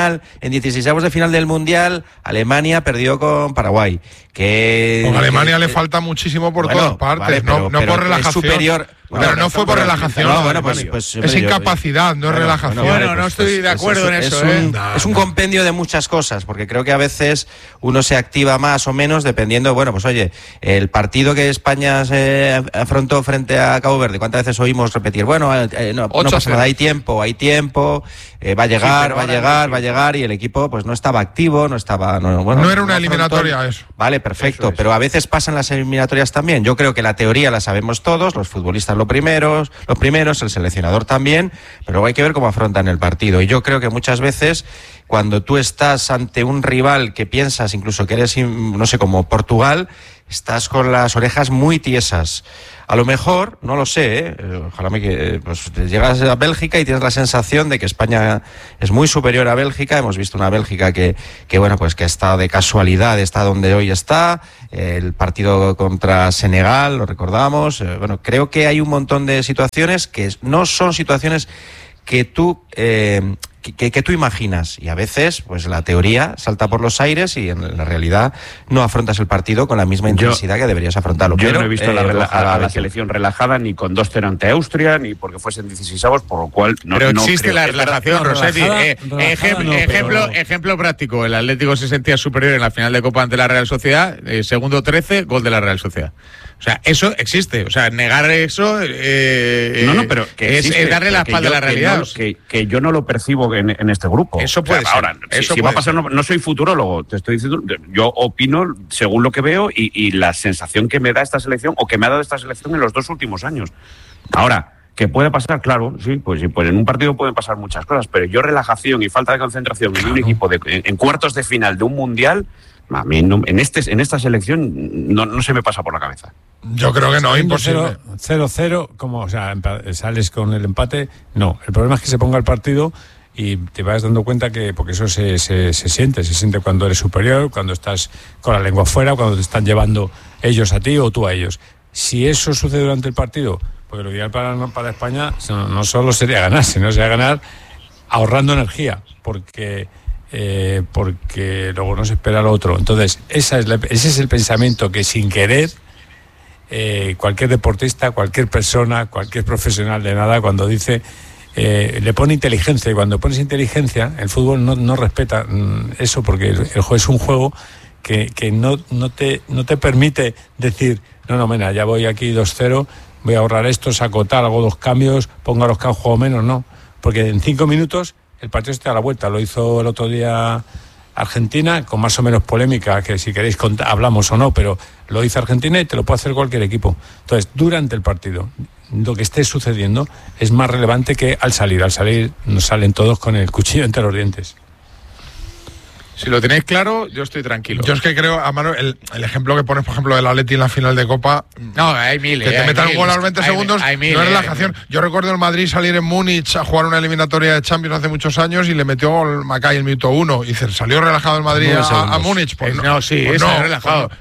[SPEAKER 7] de final del Mundial Alemania perdió con Paraguay.
[SPEAKER 6] Con Alemania le falta muchísimo por todas partes, no por relajación.
[SPEAKER 7] Superior.
[SPEAKER 6] Pero no fue por relajación. Es incapacidad, no es relajación.
[SPEAKER 3] No estoy de acuerdo en eso.
[SPEAKER 7] Es un compendio de muchas cosas, porque creo que a veces uno se activa más o menos dependiendo, el partido que España se afrontó frente a Cabo Verde, ¿cuántas veces oímos repetir? No pasa nada, hay tiempo, va a llegar, y el equipo pues no estaba activo, no
[SPEAKER 6] era una eliminatoria eso.
[SPEAKER 7] Vale, perfecto, pero a veces pasan las eliminatorias también. Yo creo que la teoría la sabemos todos, los futbolistas los primeros, el seleccionador también, pero luego hay que ver cómo afrontan el partido. Y yo creo que muchas veces, cuando tú estás ante un rival que piensas incluso que eres, no sé, como Portugal, estás con las orejas muy tiesas. A lo mejor, no lo sé, ojalá pues llegas a Bélgica y tienes la sensación de que España es muy superior a Bélgica. Hemos visto una Bélgica que bueno, pues que está de casualidad, está donde hoy está. El partido contra Senegal, lo recordamos. Bueno, creo que hay un montón de situaciones que no son situaciones que tú que tú imaginas, y a veces pues la teoría salta por los aires y en la realidad no afrontas el partido con la misma intensidad que deberías afrontarlo.
[SPEAKER 5] Yo no he visto a la selección relajada ni con 2-0 ante Austria, ni porque fuesen 16avos, por lo cual no.
[SPEAKER 3] Pero
[SPEAKER 5] no
[SPEAKER 3] existe
[SPEAKER 5] creo.
[SPEAKER 3] La relajación, Rossetti. Ejemplo práctico, el Atlético se sentía superior en la final de Copa ante la Real Sociedad, segundo 13, gol de la Real Sociedad. O sea, eso existe. O sea, negar eso
[SPEAKER 5] pero que existe,
[SPEAKER 3] es darle la espalda a la realidad.
[SPEAKER 5] Que yo no lo percibo en este grupo.
[SPEAKER 3] Eso puede ser.
[SPEAKER 5] Ahora, si va a pasar, no soy futurólogo, te estoy diciendo, yo opino según lo que veo y la sensación que me da esta selección o que me ha dado esta selección en los 2 últimos años. Ahora, ¿qué puede pasar? Claro, sí, pues en un partido pueden pasar muchas cosas, pero yo relajación y falta de concentración en un equipo en cuartos de final de un mundial, a mí en esta selección no se me pasa por la cabeza.
[SPEAKER 6] Yo creo que no, imposible.
[SPEAKER 2] 0-0, como, o sea, sales con el empate, no. El problema es que se ponga el partido y te vas dando cuenta que, porque eso se siente cuando eres superior, cuando estás con la lengua afuera, cuando te están llevando ellos a ti o tú a ellos. Si eso sucede durante el partido, porque lo ideal para España no solo sería ganar, sino sería ganar ahorrando energía, porque luego no se espera lo otro. Entonces, ese es el pensamiento que sin querer cualquier deportista, cualquier persona, cualquier profesional de nada, cuando dice le pone inteligencia, y cuando pones inteligencia, el fútbol no respeta eso, porque el juego es un juego que no te permite decir mira, ya voy aquí 2-0, voy a ahorrar esto, saco tal, hago 2 cambios, pongo a los que han jugado menos, no, porque en 5 minutos el partido se te da la vuelta. Lo hizo el otro día Argentina, con más o menos polémica, que si queréis hablamos o no, pero lo hizo Argentina y te lo puede hacer cualquier equipo. Entonces, durante el partido, lo que esté sucediendo es más relevante que al salir. Al salir nos salen todos con el cuchillo entre los dientes.
[SPEAKER 3] Si lo tenéis claro, yo estoy tranquilo.
[SPEAKER 6] Yo es que creo, Amaro, el ejemplo que pones, por ejemplo, del Atleti en la final de Copa.
[SPEAKER 3] No, hay miles.
[SPEAKER 6] Que te metan un gol a los 20 segundos, no es relajación. Yo recuerdo el Madrid salir en Múnich a jugar una eliminatoria de Champions hace muchos años y le metió el Macay el minuto 1. Y dice, ¿salió relajado el Madrid a Múnich?
[SPEAKER 3] Pues no, sí, pues no, relajado.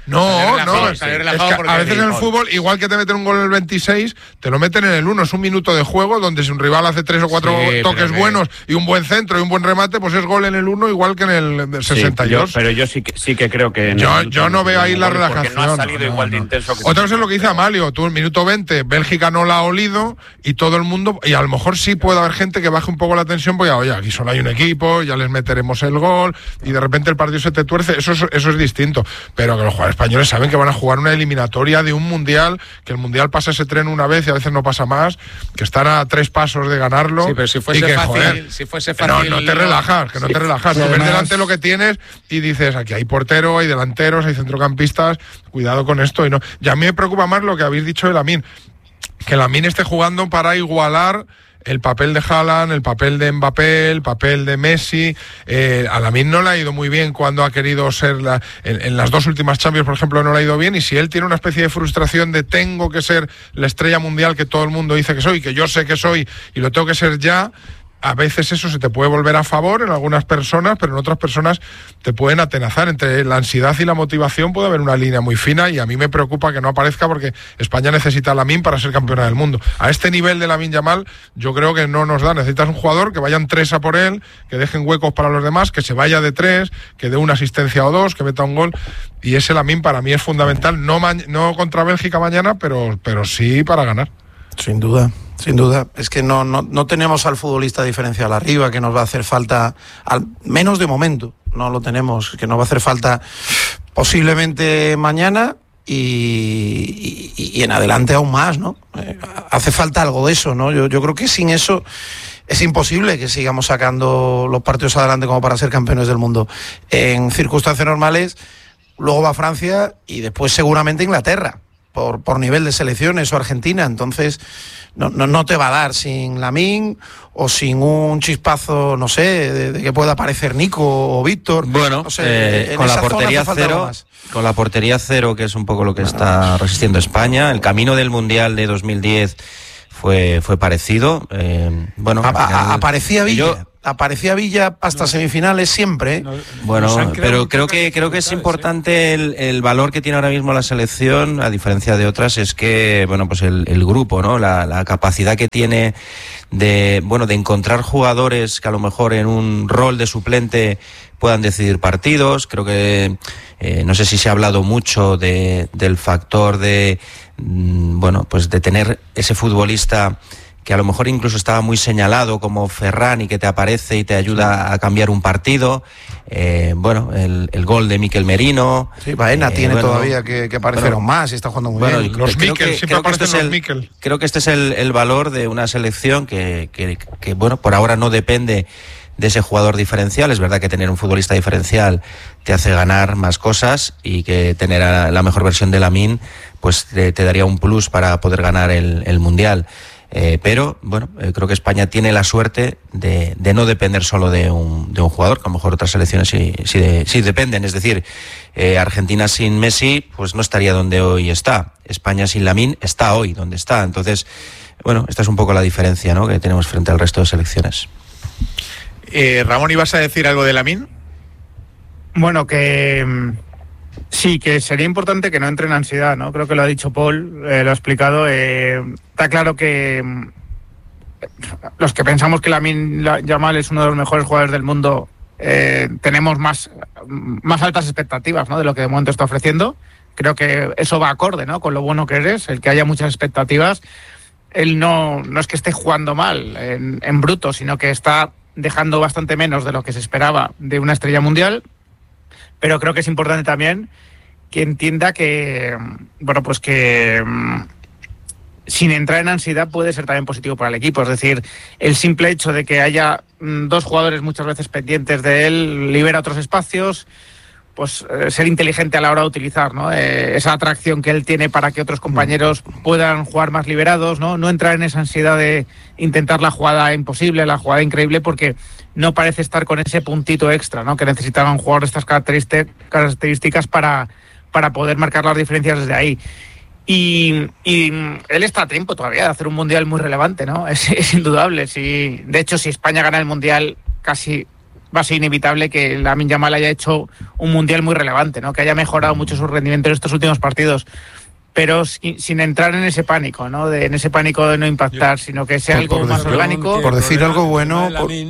[SPEAKER 6] Salió relajado porque a veces en el fútbol, igual que te meten un gol en el 26, te lo meten en el 1. Es un minuto de juego donde si un rival hace 3 o 4 toques buenos y un buen centro y un buen remate, pues es gol en el 1 igual que en el 62.
[SPEAKER 5] Pero yo sí que creo que...
[SPEAKER 6] Yo no veo ahí la relajación.
[SPEAKER 5] No ha salido igual de intenso que...
[SPEAKER 6] Otra cosa es lo que dice Amalio. Tú, el minuto 20, Bélgica no la ha olido y todo el mundo... Y a lo mejor sí puede haber gente que baje un poco la tensión porque, oye, aquí solo hay un equipo, ya les meteremos el gol y de repente el partido se te tuerce. Eso es distinto. Pero que los jugadores españoles saben que van a jugar una eliminatoria de un mundial, que el mundial pasa ese tren una vez y a veces no pasa más, que están a 3 pasos de ganarlo.
[SPEAKER 3] Sí, pero si fuese fácil...
[SPEAKER 6] No te relajas, que no te relajas. Tú ves delante lo que tienes y dices, aquí hay portero, hay delanteros, hay centrocampistas, cuidado con esto. Y a mí me preocupa más lo que habéis dicho de Lamine, que Lamine esté jugando para igualar el papel de Haaland, el papel de Mbappé, el papel de Messi. A Lamine no le ha ido muy bien cuando ha querido ser en las 2 últimas Champions, por ejemplo, no le ha ido bien, y si él tiene una especie de frustración de tengo que ser la estrella mundial que todo el mundo dice que soy, que yo sé que soy y lo tengo que ser ya, a veces eso se te puede volver a favor en algunas personas, pero en otras personas te pueden atenazar. Entre la ansiedad y la motivación puede haber una línea muy fina, y a mí me preocupa que no aparezca, porque España necesita a Lamine para ser campeona del mundo. A este nivel de Lamine Yamal yo creo que no nos da. Necesitas un jugador que vayan 3 a por él, que dejen huecos para los demás, que se vaya de 3, que dé una asistencia o 2, que meta un gol, y ese Lamine para mí es fundamental, no contra Bélgica mañana, pero sí para ganar.
[SPEAKER 4] Sin duda. Sin duda, es que no tenemos al futbolista diferencial arriba, que nos va a hacer falta, al menos de momento, no lo tenemos, que nos va a hacer falta posiblemente mañana y en adelante aún más, ¿no? Hace falta algo de eso, ¿no? Yo creo que sin eso es imposible que sigamos sacando los partidos adelante como para ser campeones del mundo. En circunstancias normales, luego va Francia y después seguramente Inglaterra. por nivel de selecciones o Argentina, entonces no te va a dar sin Lamine o sin un chispazo, no sé, de que pueda aparecer Nico o Víctor.
[SPEAKER 7] Bueno,
[SPEAKER 4] no sé,
[SPEAKER 7] con la portería cero, que es un poco lo que está resistiendo España. El camino del Mundial de 2010 fue parecido.
[SPEAKER 4] Aparecía Villa. Aparecía Villa hasta semifinales siempre.
[SPEAKER 7] Bueno, pero creo que es importante el valor que tiene ahora mismo la selección, a diferencia de otras, es que, bueno, pues el grupo, ¿no? La capacidad que tiene de encontrar jugadores que a lo mejor en un rol de suplente puedan decidir partidos. Creo que no sé si se ha hablado mucho del factor de tener ese futbolista que a lo mejor incluso estaba muy señalado como Ferran y que te aparece y te ayuda a cambiar un partido. El gol de Mikel Merino.
[SPEAKER 4] Sí, Baena tiene todavía que aparecer más y está jugando muy bien.
[SPEAKER 6] Los Mikel, siempre aparecen los Mikel.
[SPEAKER 7] Creo que este es el valor de una selección que por ahora no depende de ese jugador diferencial. Es verdad que tener un futbolista diferencial te hace ganar más cosas y que tener a la mejor versión de Lamine pues te daría un plus para poder ganar el Mundial. Pero creo que España tiene la suerte de no depender solo de un jugador, que a lo mejor otras selecciones sí dependen. Es decir, Argentina sin Messi pues no estaría donde hoy está. España sin Lamine está hoy donde está. Entonces, esta es un poco la diferencia, ¿no?, que tenemos frente al resto de selecciones.
[SPEAKER 3] Ramón, ¿ibas a decir algo de Lamine?
[SPEAKER 1] Bueno, que sí, que sería importante que no entre en ansiedad, ¿no? Creo que lo ha dicho Paul, lo ha explicado. Está claro que los que pensamos que Lamine Yamal es uno de los mejores jugadores del mundo, tenemos más altas expectativas, ¿no?, de lo que de momento está ofreciendo. Creo que eso va acorde, ¿no?, con lo bueno que eres, el que haya muchas expectativas. Él no es que esté jugando mal en bruto, sino que está dejando bastante menos de lo que se esperaba de una estrella mundial. Pero creo que es importante también que entienda que, sin entrar en ansiedad puede ser también positivo para el equipo. Es decir, el simple hecho de que haya dos jugadores muchas veces pendientes de él libera otros espacios, pues ser inteligente a la hora de utilizar, ¿no?, esa atracción que él tiene para que otros compañeros puedan jugar más liberados, no entrar en esa ansiedad de intentar la jugada imposible, la jugada increíble, porque no parece estar con ese puntito extra, ¿no?, que necesitaba un jugador de estas características para poder marcar las diferencias desde ahí. Y él está a tiempo todavía de hacer un mundial muy relevante, ¿no? Es indudable. De hecho, si España gana el mundial, casi va a ser inevitable que Lamine Yamal haya hecho un mundial muy relevante, ¿no?, que haya mejorado mucho su rendimiento en estos últimos partidos, pero sin entrar en ese pánico, ¿no?, en ese pánico de no impactar, sino que sea algo más orgánico.
[SPEAKER 4] Por decir algo bueno.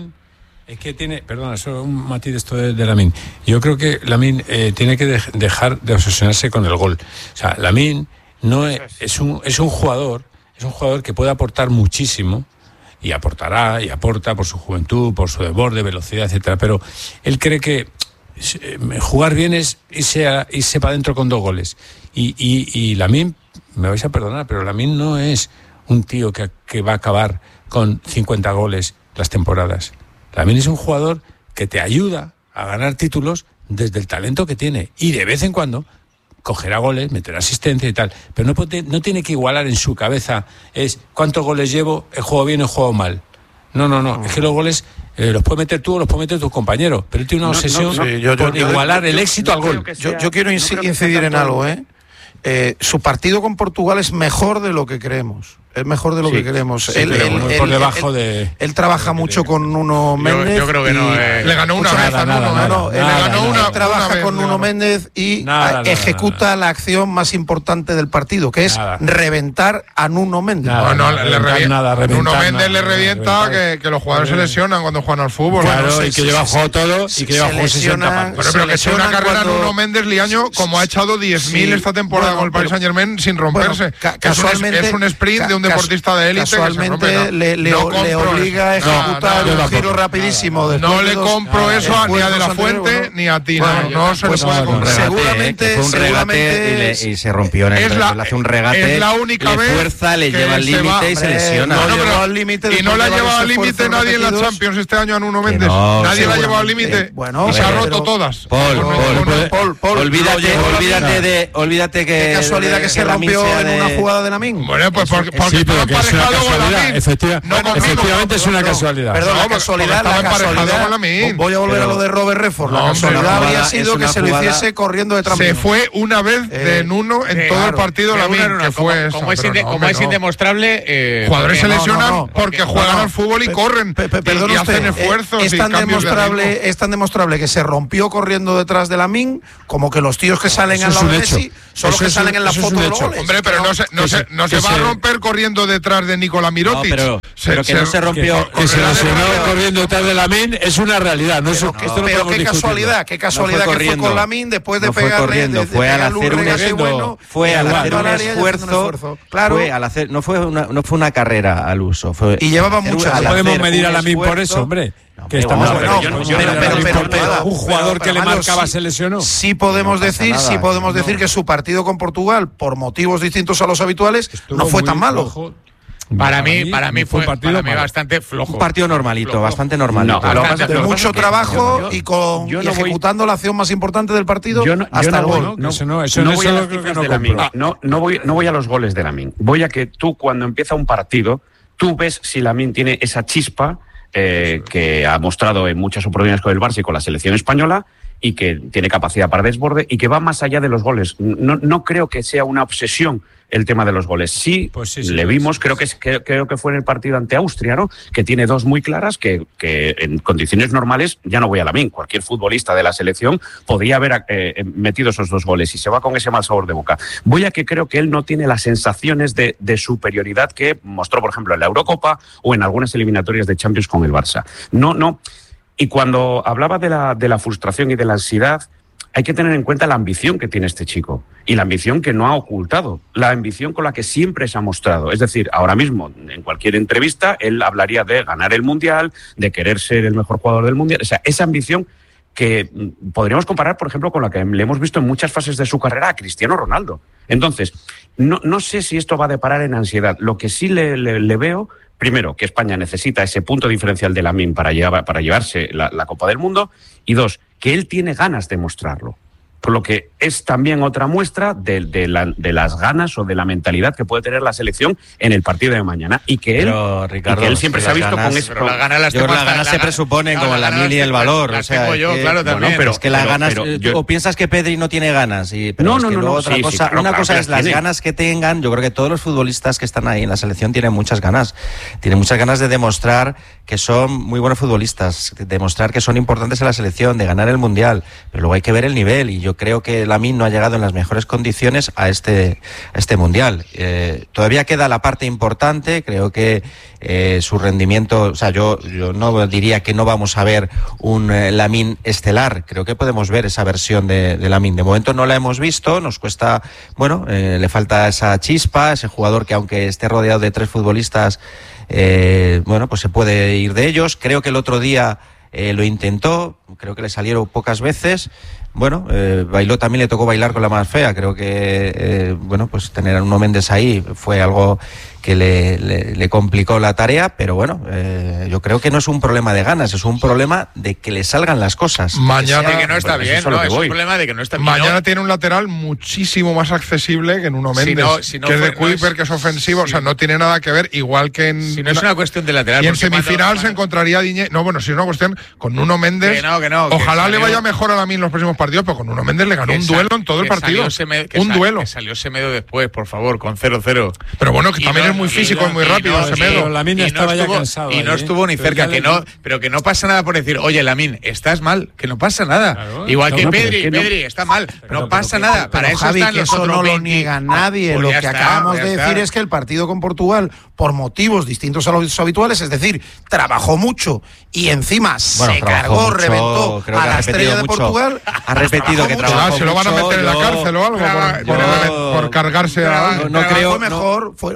[SPEAKER 2] Es que tiene, perdona, solo un matiz esto de Lamine. Yo creo que Lamine tiene que dejar de obsesionarse con el gol. O sea, Lamine no es un jugador que puede aportar muchísimo, y aportará y aporta por su juventud, por su desborde, velocidad, etcétera. Pero él cree que jugar bien es irse para adentro con 2 goles. Y Lamine, me vais a perdonar, pero Lamine no es un tío que va a acabar con 50 goles las temporadas. Lamine es un jugador que te ayuda a ganar títulos desde el talento que tiene. Y de vez en cuando cogerá goles, meterá asistencia y tal, pero no tiene que igualar en su cabeza cuántos goles llevo, he jugado bien o he jugado mal. No, es que los goles los puedes meter tú o los puedes meter tus compañeros, pero él tiene una obsesión por igualar el éxito al gol.
[SPEAKER 4] Yo quiero incidir en algo, su partido con Portugal es mejor de lo que creemos. Es mejor de lo que queremos.
[SPEAKER 2] Por debajo
[SPEAKER 4] él trabaja mucho con Nuno Méndez.
[SPEAKER 6] Yo creo que no. Le ganó una vez a Nuno.
[SPEAKER 4] Él trabaja con Nuno Méndez y ejecuta la acción más importante del partido, que es reventar a Nuno Méndez.
[SPEAKER 6] Nuno Méndez le revienta que los jugadores se lesionan cuando juegan al fútbol.
[SPEAKER 2] Claro, y que lleva jugado todo y que lleva jugado 60 partidos.
[SPEAKER 6] Pero que sea una carrera Nuno Méndez Liaño, como ha echado 10.000 esta temporada con el Paris Saint-Germain sin romperse.
[SPEAKER 4] Casualmente
[SPEAKER 6] es un sprint de un deportista de élite.
[SPEAKER 4] Casualmente le obliga a ejecutar un giro rapidísimo.
[SPEAKER 6] No le compro eso ni a De La Fuente ni a ti. No se le puede comprar.
[SPEAKER 7] Seguramente fue un regate y se rompió en el hace un regate.
[SPEAKER 6] Es la única vez.
[SPEAKER 7] Le fuerza, le lleva al límite y se lesiona.
[SPEAKER 6] Y no la ha llevado al límite nadie en la Champions este año a Nuno Méndez. Nadie la ha llevado al límite. Y se ha roto todas.
[SPEAKER 7] Paul, olvídate que.
[SPEAKER 4] Qué casualidad que se rompió en una jugada de Lamine.
[SPEAKER 6] Bueno, pues porque estaba emparejado con Lamine.
[SPEAKER 2] Efectivamente es una casualidad.
[SPEAKER 4] Perdón, la casualidad. Voy a volver a lo de Robert Redford. La casualidad habría sido que se lo hiciese corriendo detrás.
[SPEAKER 6] Se fue una vez de Nuno en todo el partido Lamine.
[SPEAKER 3] Como es indemostrable.
[SPEAKER 6] Jugadores se lesionan porque juegan al fútbol y corren y hacen esfuerzos.
[SPEAKER 4] Es tan demostrable que se rompió corriendo detrás de Lamine como que los tíos que salen al lado de Messi son los que salen en la foto de los goles.
[SPEAKER 6] Hombre, pero no se va a romper corriendo detrás de Nikola Mirotic.
[SPEAKER 7] Pero que no se rompió.
[SPEAKER 2] Que se lesionó corriendo detrás de Lamine es una realidad.
[SPEAKER 4] Pero qué casualidad que fue con Lamine después de pegarle.
[SPEAKER 7] Fue al hacer un esfuerzo.
[SPEAKER 4] Claro.
[SPEAKER 7] No fue una carrera al uso.
[SPEAKER 4] Y llevaba muchas.
[SPEAKER 2] No podemos medir a Lamine por eso, hombre. Que estamos un jugador que le marcaba se lesionó.
[SPEAKER 4] Sí podemos decir que su partido con Portugal, por motivos distintos a los habituales, no fue tan malo.
[SPEAKER 3] Para mí fue bastante flojo.
[SPEAKER 7] Un partido normalito, bastante normalito.
[SPEAKER 4] De mucho trabajo y ejecutando la acción más importante del partido hasta el gol.
[SPEAKER 5] No voy a los goles de Lamine. Voy a que tú, cuando empieza un partido, tú ves si Lamine tiene esa chispa que ha mostrado en muchas oportunidades con el Barça y con la selección española, y que tiene capacidad para desborde y que va más allá de los goles. No creo que sea una obsesión el tema de los goles. Sí, le vimos, creo que fue en el partido ante Austria, ¿no? Que tiene dos muy claras, que en condiciones normales, ya no voy a Lamine, cualquier futbolista de la selección podría haber metido esos dos goles y se va con ese mal sabor de boca. Voy a que creo que él no tiene las sensaciones de superioridad que mostró, por ejemplo, en la Eurocopa o en algunas eliminatorias de Champions con el Barça. No. Y cuando hablaba de la frustración y de la ansiedad, hay que tener en cuenta la ambición que tiene este chico y la ambición que no ha ocultado, la ambición con la que siempre se ha mostrado. Es decir, ahora mismo, en cualquier entrevista, él hablaría de ganar el Mundial, de querer ser el mejor jugador del Mundial. O sea, esa ambición que podríamos comparar, por ejemplo, con la que le hemos visto en muchas fases de su carrera a Cristiano Ronaldo. Entonces, no sé si esto va a deparar en ansiedad. Lo que sí le veo, primero, que España necesita ese punto diferencial de Lamine para llevarse la Copa del Mundo, y dos, que él tiene ganas de mostrarlo. Por lo que es también otra muestra de las ganas o de la mentalidad que puede tener la selección en el partido de mañana. Y que él siempre se ha visto con eso.
[SPEAKER 7] Las ganas se presuponen como la mil y el valor. O sea,
[SPEAKER 3] claro, también.
[SPEAKER 7] Pero es que las ganas. ¿O piensas que Pedri no tiene ganas? Una cosa es las ganas que tengan. Yo creo que todos los futbolistas que están ahí en la selección tienen muchas ganas. Tienen muchas ganas de demostrar que son muy buenos futbolistas, de demostrar que son importantes en la selección, de ganar el Mundial. Pero luego hay que ver el nivel, y yo creo que Lamine no ha llegado en las mejores condiciones a este Mundial. Todavía queda la parte importante. Creo que su rendimiento, o sea, yo no diría que no vamos a ver un Lamine estelar. Creo que podemos ver esa versión de Lamine. De momento no la hemos visto, nos cuesta, le falta esa chispa, ese jugador que, aunque esté rodeado de tres futbolistas, pues se puede ir de ellos. Creo que el otro día lo intentó, creo que le salieron pocas veces. Bailó, también le tocó bailar con la más fea. Creo que pues tener a Nuno Méndez ahí fue algo que le complicó la tarea, pero yo creo que no es un problema de ganas, es un problema de que le salgan las cosas.
[SPEAKER 6] Mañana
[SPEAKER 3] que no está bien, es un problema de que no está bien.
[SPEAKER 6] Mañana tiene un lateral muchísimo más accesible que Nuno Méndez, que es de Kuiper, que es ofensivo, o sea, no tiene nada que ver, igual que en...
[SPEAKER 3] Si no es una cuestión de lateral.
[SPEAKER 6] Y en semifinal se encontraría Diñé. Si es una cuestión con Nuno Méndez. Ojalá le vaya mejor a Lamine en los próximos partidos, pero con Nuno Méndez le ganó un duelo en todo el partido. Duelo.
[SPEAKER 3] Que salió Semedo después, por favor, con 0-0.
[SPEAKER 6] Pero que también es muy físico y muy rápido, Semedo.
[SPEAKER 2] Lamine estaba ya cansado.
[SPEAKER 3] Y no estuvo ni cerca, pero que no pasa nada por decir, oye, Lamine, estás mal, que no pasa nada. Claro, igual que Pedri, está mal, no pasa nada. Para eso
[SPEAKER 4] Javi,
[SPEAKER 3] están
[SPEAKER 4] que
[SPEAKER 3] los
[SPEAKER 4] eso
[SPEAKER 3] otros
[SPEAKER 4] no
[SPEAKER 3] 20.
[SPEAKER 4] lo niega nadie. Lo que acabamos de decir es que el partido con Portugal, por motivos distintos a los habituales, es decir, trabajó mucho y encima se cargó, reventó a la estrella de Portugal.
[SPEAKER 7] Ha repetido que trabajó.
[SPEAKER 6] Se lo van a meter en la cárcel o algo por cargarse a...
[SPEAKER 4] No creo mejor, no fue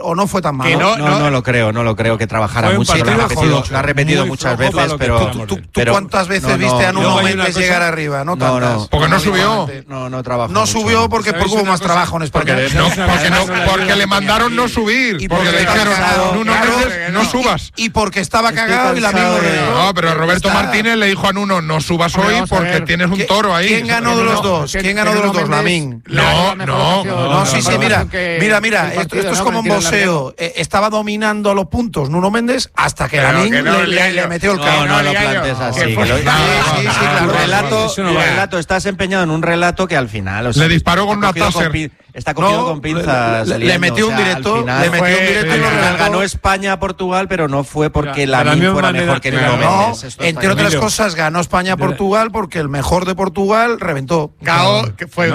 [SPEAKER 4] tan malo.
[SPEAKER 7] No lo creo que trabajara mucho. Lo ha repetido muchas veces, pero...
[SPEAKER 4] ¿Tú cuántas veces viste a Nuno Méndez llegar arriba? No tantas.
[SPEAKER 6] Porque no subió.
[SPEAKER 7] No trabajó.
[SPEAKER 4] No subió porque hubo más trabajo en España.
[SPEAKER 6] Porque le mandaron no subir. Porque le dijeron, Nuno Méndez, no subas.
[SPEAKER 4] Y porque estaba cagado y la misma.
[SPEAKER 6] No, pero Roberto Martínez le dijo a Nuno, no subas hoy porque tienes un toro ahí.
[SPEAKER 4] ¿Quién ganó de los dos? Lamín. No, sí, mira, esto es como un boxeo. Estaba dominando los puntos Nuno Méndez hasta que Lamín le metió el carro.
[SPEAKER 7] No lo plantes así. Relato, estás empeñado en un relato que al final...
[SPEAKER 6] Le disparó con una taser.
[SPEAKER 7] Está cogido con pinzas.
[SPEAKER 4] Le metió un directo.
[SPEAKER 7] Ganó España a Portugal, pero no fue porque Lamín fuera mejor que Nuno Méndez.
[SPEAKER 4] Entre otras cosas, ganó España a Portugal porque el mejor de Portugal reventó.
[SPEAKER 3] Gao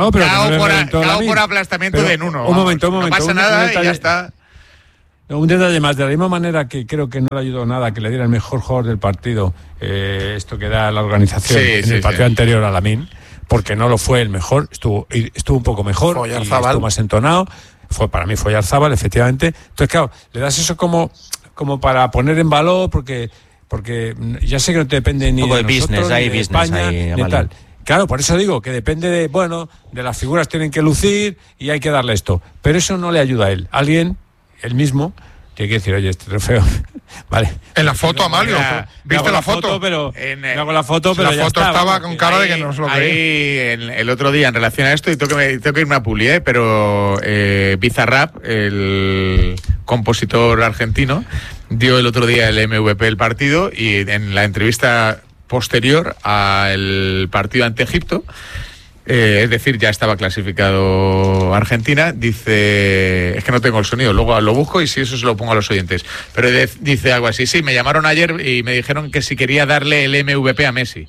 [SPEAKER 3] por aplastamiento de Nuno.
[SPEAKER 2] Un momento.
[SPEAKER 3] No pasa nada y ya está.
[SPEAKER 2] Un detalle más, de la misma manera que creo que no le ayudó nada que le diera el mejor jugador del partido, esto que da la organización en el partido anterior a Lamín, porque no lo fue el mejor, estuvo un poco mejor, estuvo más entonado, para mí fue Oyarzábal, efectivamente. Entonces, claro, le das eso como para poner en valor, porque ya sé que no te depende ni de nosotros, ni de España, ni tal. Claro, por eso digo que depende de las figuras tienen que lucir y hay que darle esto. Pero eso no le ayuda a él. Él mismo, tiene que decir, oye, este trofeo, vale.
[SPEAKER 6] En la foto, Amalio, ¿viste la foto?
[SPEAKER 2] Hago la foto, pero
[SPEAKER 6] la foto estaba con cara de que no se lo creía.
[SPEAKER 3] El otro día, en relación a esto, y tengo que irme a Puli, pero Bizarrap, el compositor argentino, dio el otro día el MVP del partido y en la entrevista posterior al partido ante Egipto, es decir, ya estaba clasificado Argentina, dice, es que no tengo el sonido, luego lo busco y si eso se lo pongo a los oyentes, pero dice algo así, sí, me llamaron ayer y me dijeron que si quería darle el MVP a Messi.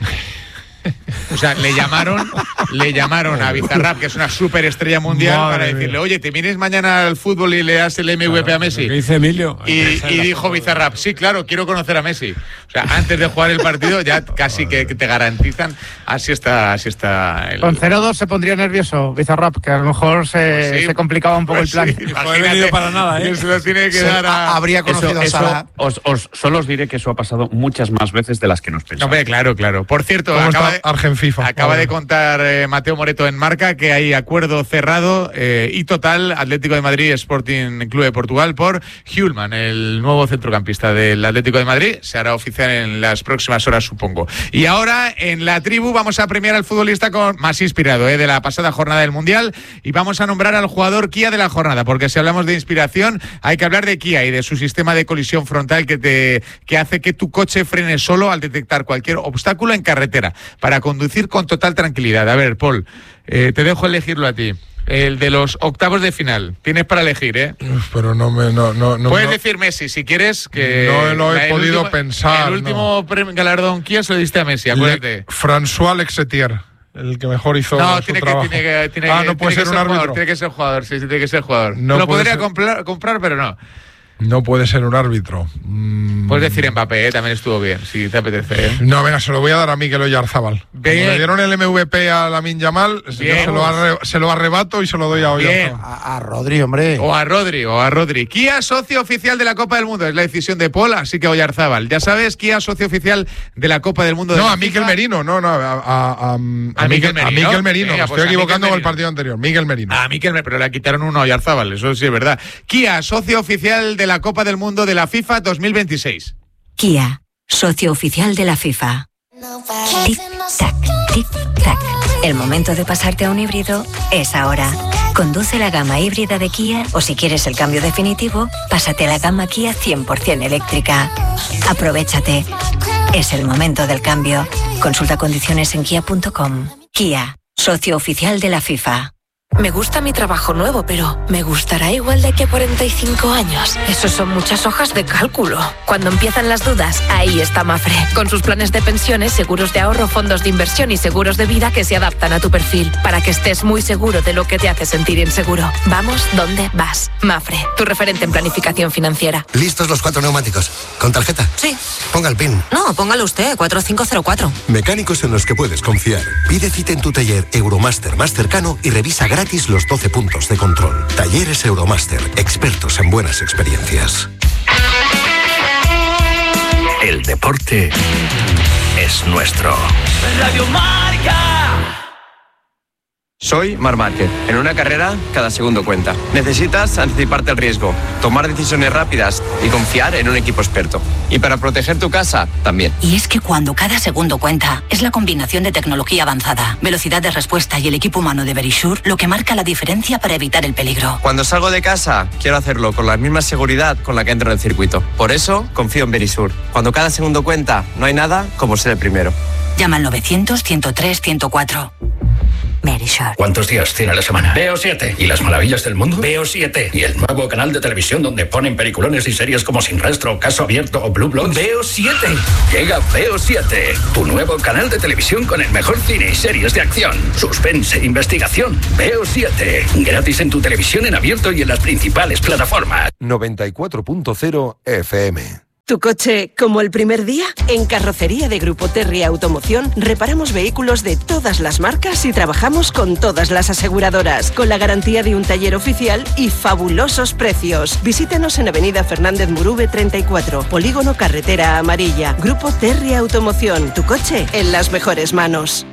[SPEAKER 3] O sea, le llamaron a Bizarrap, que es una superestrella mundial, para decirle, oye, ¿te vienes mañana al fútbol y le das el MVP a Messi?
[SPEAKER 2] ¿Qué dice Emilio?
[SPEAKER 3] Y dijo Bizarrap, sí, claro, quiero conocer a Messi. O sea, antes de jugar el partido ya casi que te garantizan, así está.
[SPEAKER 1] Con 0-2 se pondría nervioso Bizarrap, que a lo mejor se complicaba un poco el plan.
[SPEAKER 2] No he venido para nada,
[SPEAKER 3] Se lo tiene que dar a...
[SPEAKER 4] Habría conocido a Sala.
[SPEAKER 5] Solo os diré que eso ha pasado muchas más veces de las que nos pensamos.
[SPEAKER 3] Hombre, claro. Por cierto, acaba de contar Mateo Moreto en Marca que hay acuerdo cerrado y total Atlético de Madrid Sporting Club de Portugal por Hjulman, el nuevo centrocampista del Atlético de Madrid. Se hará oficial en las próximas horas, supongo. Y ahora en la tribu vamos a premiar al futbolista más inspirado de la pasada jornada del Mundial y vamos a nombrar al jugador Kia de la jornada, porque si hablamos de inspiración hay que hablar de Kia y de su sistema de colisión frontal que hace que tu coche frene solo al detectar cualquier obstáculo en carretera, para conducir con total tranquilidad. A ver, Paul, te dejo elegirlo a ti. El de los octavos de final. Tienes para elegir, ¿eh?
[SPEAKER 6] Pero no.
[SPEAKER 3] Puedes decir Messi, si quieres, que...
[SPEAKER 6] No lo he podido pensar.
[SPEAKER 3] El último galardón Kia se lo diste a Messi, acuérdate.
[SPEAKER 6] François Lexetier, el que mejor hizo su trabajo. No puede ser un árbitro.
[SPEAKER 3] Tiene que ser jugador, sí, tiene que ser jugador. No lo podría comprar, pero no.
[SPEAKER 6] No puede ser un árbitro.
[SPEAKER 3] Puedes decir Mbappé, también estuvo bien, si te apetece.
[SPEAKER 6] No, venga, se lo voy a dar a Mikel Oyarzábal. Le dieron el MVP a Lamine Yamal, se lo arrebato y se lo doy a Oyarzábal.
[SPEAKER 4] A Rodri, hombre.
[SPEAKER 3] O a Rodri. Kia, socio oficial de la Copa del Mundo. Es la decisión de Paul, así que Oyarzábal. Ya sabes, Kia, socio oficial de la Copa del Mundo.
[SPEAKER 6] A Mikel Merino, a Mikel Merino. Me estoy equivocando con el partido anterior. Mikel Merino.
[SPEAKER 3] Pero le quitaron uno a Oyarzábal, eso sí es verdad. Kia, socio oficial de la Copa del Mundo de la FIFA 2026.
[SPEAKER 11] Kia, socio oficial de la FIFA. Tic-tac, tic-tac. El momento de pasarte a un híbrido es ahora. Conduce la gama híbrida de Kia o si quieres el cambio definitivo, pásate a la gama Kia 100% eléctrica. Aprovéchate. Es el momento del cambio. Consulta condiciones en kia.com. Kia, socio oficial de la FIFA.
[SPEAKER 8] Me gusta mi trabajo nuevo, pero ¿me gustará igual de aquí a 45 años? Eso son muchas hojas de cálculo. Cuando empiezan las dudas, ahí está Mafre. Con sus planes de pensiones, seguros de ahorro, fondos de inversión y seguros de vida que se adaptan a tu perfil, para que estés muy seguro de lo que te hace sentir inseguro. Vamos donde vas. Mafre, tu referente en planificación financiera.
[SPEAKER 9] ¿Listos los 4 neumáticos? ¿Con tarjeta?
[SPEAKER 8] Sí.
[SPEAKER 9] Ponga el PIN.
[SPEAKER 8] No, póngalo usted, 4504.
[SPEAKER 9] Mecánicos en los que puedes confiar. Pide cita en tu taller Euromaster más cercano y revisa gratis gratis los 12 puntos de control. Talleres Euromaster, expertos en buenas experiencias.
[SPEAKER 17] El deporte es nuestro.
[SPEAKER 10] Radio Marca.
[SPEAKER 12] Soy Marc Márquez. En una carrera, cada segundo cuenta. Necesitas anticiparte al riesgo, tomar decisiones rápidas y confiar en un equipo experto. Y para proteger tu casa, también.
[SPEAKER 14] Y es que cuando cada segundo cuenta, es la combinación de tecnología avanzada, velocidad de respuesta y el equipo humano de Verisure lo que marca la diferencia para evitar el peligro.
[SPEAKER 12] Cuando salgo de casa, quiero hacerlo con la misma seguridad con la que entro en el circuito. Por eso, confío en Verisure. Cuando cada segundo cuenta, no hay nada como ser el primero.
[SPEAKER 14] Llama al 900-103-104. Verisure.
[SPEAKER 17] ¿Cuántos días tiene la semana? Veo 7. ¿Y las maravillas del mundo? Veo 7. ¿Y el nuevo canal de televisión donde ponen peliculones y series como Sin Rastro, Caso Abierto o Blue Bloods? Veo 7. Llega Veo 7, tu nuevo canal de televisión con el mejor cine y series de acción, suspense e investigación. Veo 7. Gratis en tu televisión en abierto y en las principales plataformas.
[SPEAKER 19] 94.0 FM.
[SPEAKER 22] ¿Tu coche como el primer día? En Carrocería de Grupo Terry Automoción reparamos vehículos de todas las marcas y trabajamos con todas las aseguradoras, con la garantía de un taller oficial y fabulosos precios. Visítenos en Avenida Fernández Murube 34, Polígono Carretera Amarilla. Grupo Terry Automoción, tu coche en las mejores manos.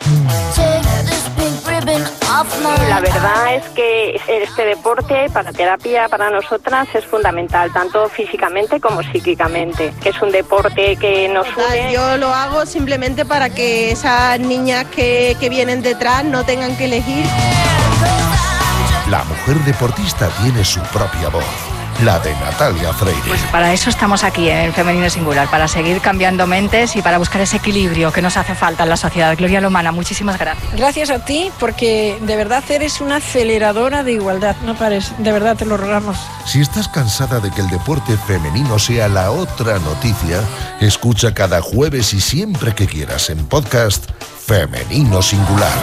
[SPEAKER 15] La verdad es que este deporte para terapia para nosotras es fundamental, tanto físicamente como psíquicamente. Es un deporte que nos une.
[SPEAKER 16] Yo lo hago simplemente para que esas niñas que vienen detrás no tengan que elegir.
[SPEAKER 19] La mujer deportista tiene su propia voz, la de Natalia Freire.
[SPEAKER 18] Pues para eso estamos aquí en Femenino Singular, para seguir cambiando mentes y para buscar ese equilibrio que nos hace falta en la sociedad. Gloria Lomana, muchísimas gracias.
[SPEAKER 26] Gracias a ti, porque de verdad eres una aceleradora de igualdad, no pares, de verdad te lo rogamos.
[SPEAKER 19] Si estás cansada de que el deporte femenino sea la otra noticia, escucha cada jueves y siempre que quieras en podcast Femenino Singular.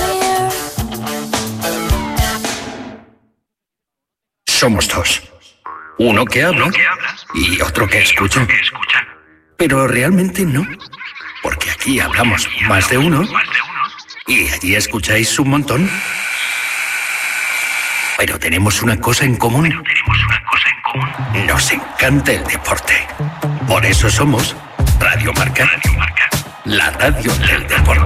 [SPEAKER 17] Somos dos. Uno que habla y otro que escucha. Pero realmente no, porque aquí hablamos más de uno y allí escucháis un montón. Pero tenemos una cosa en común. Nos encanta el deporte. Por eso somos Radio Marca, la radio del deporte.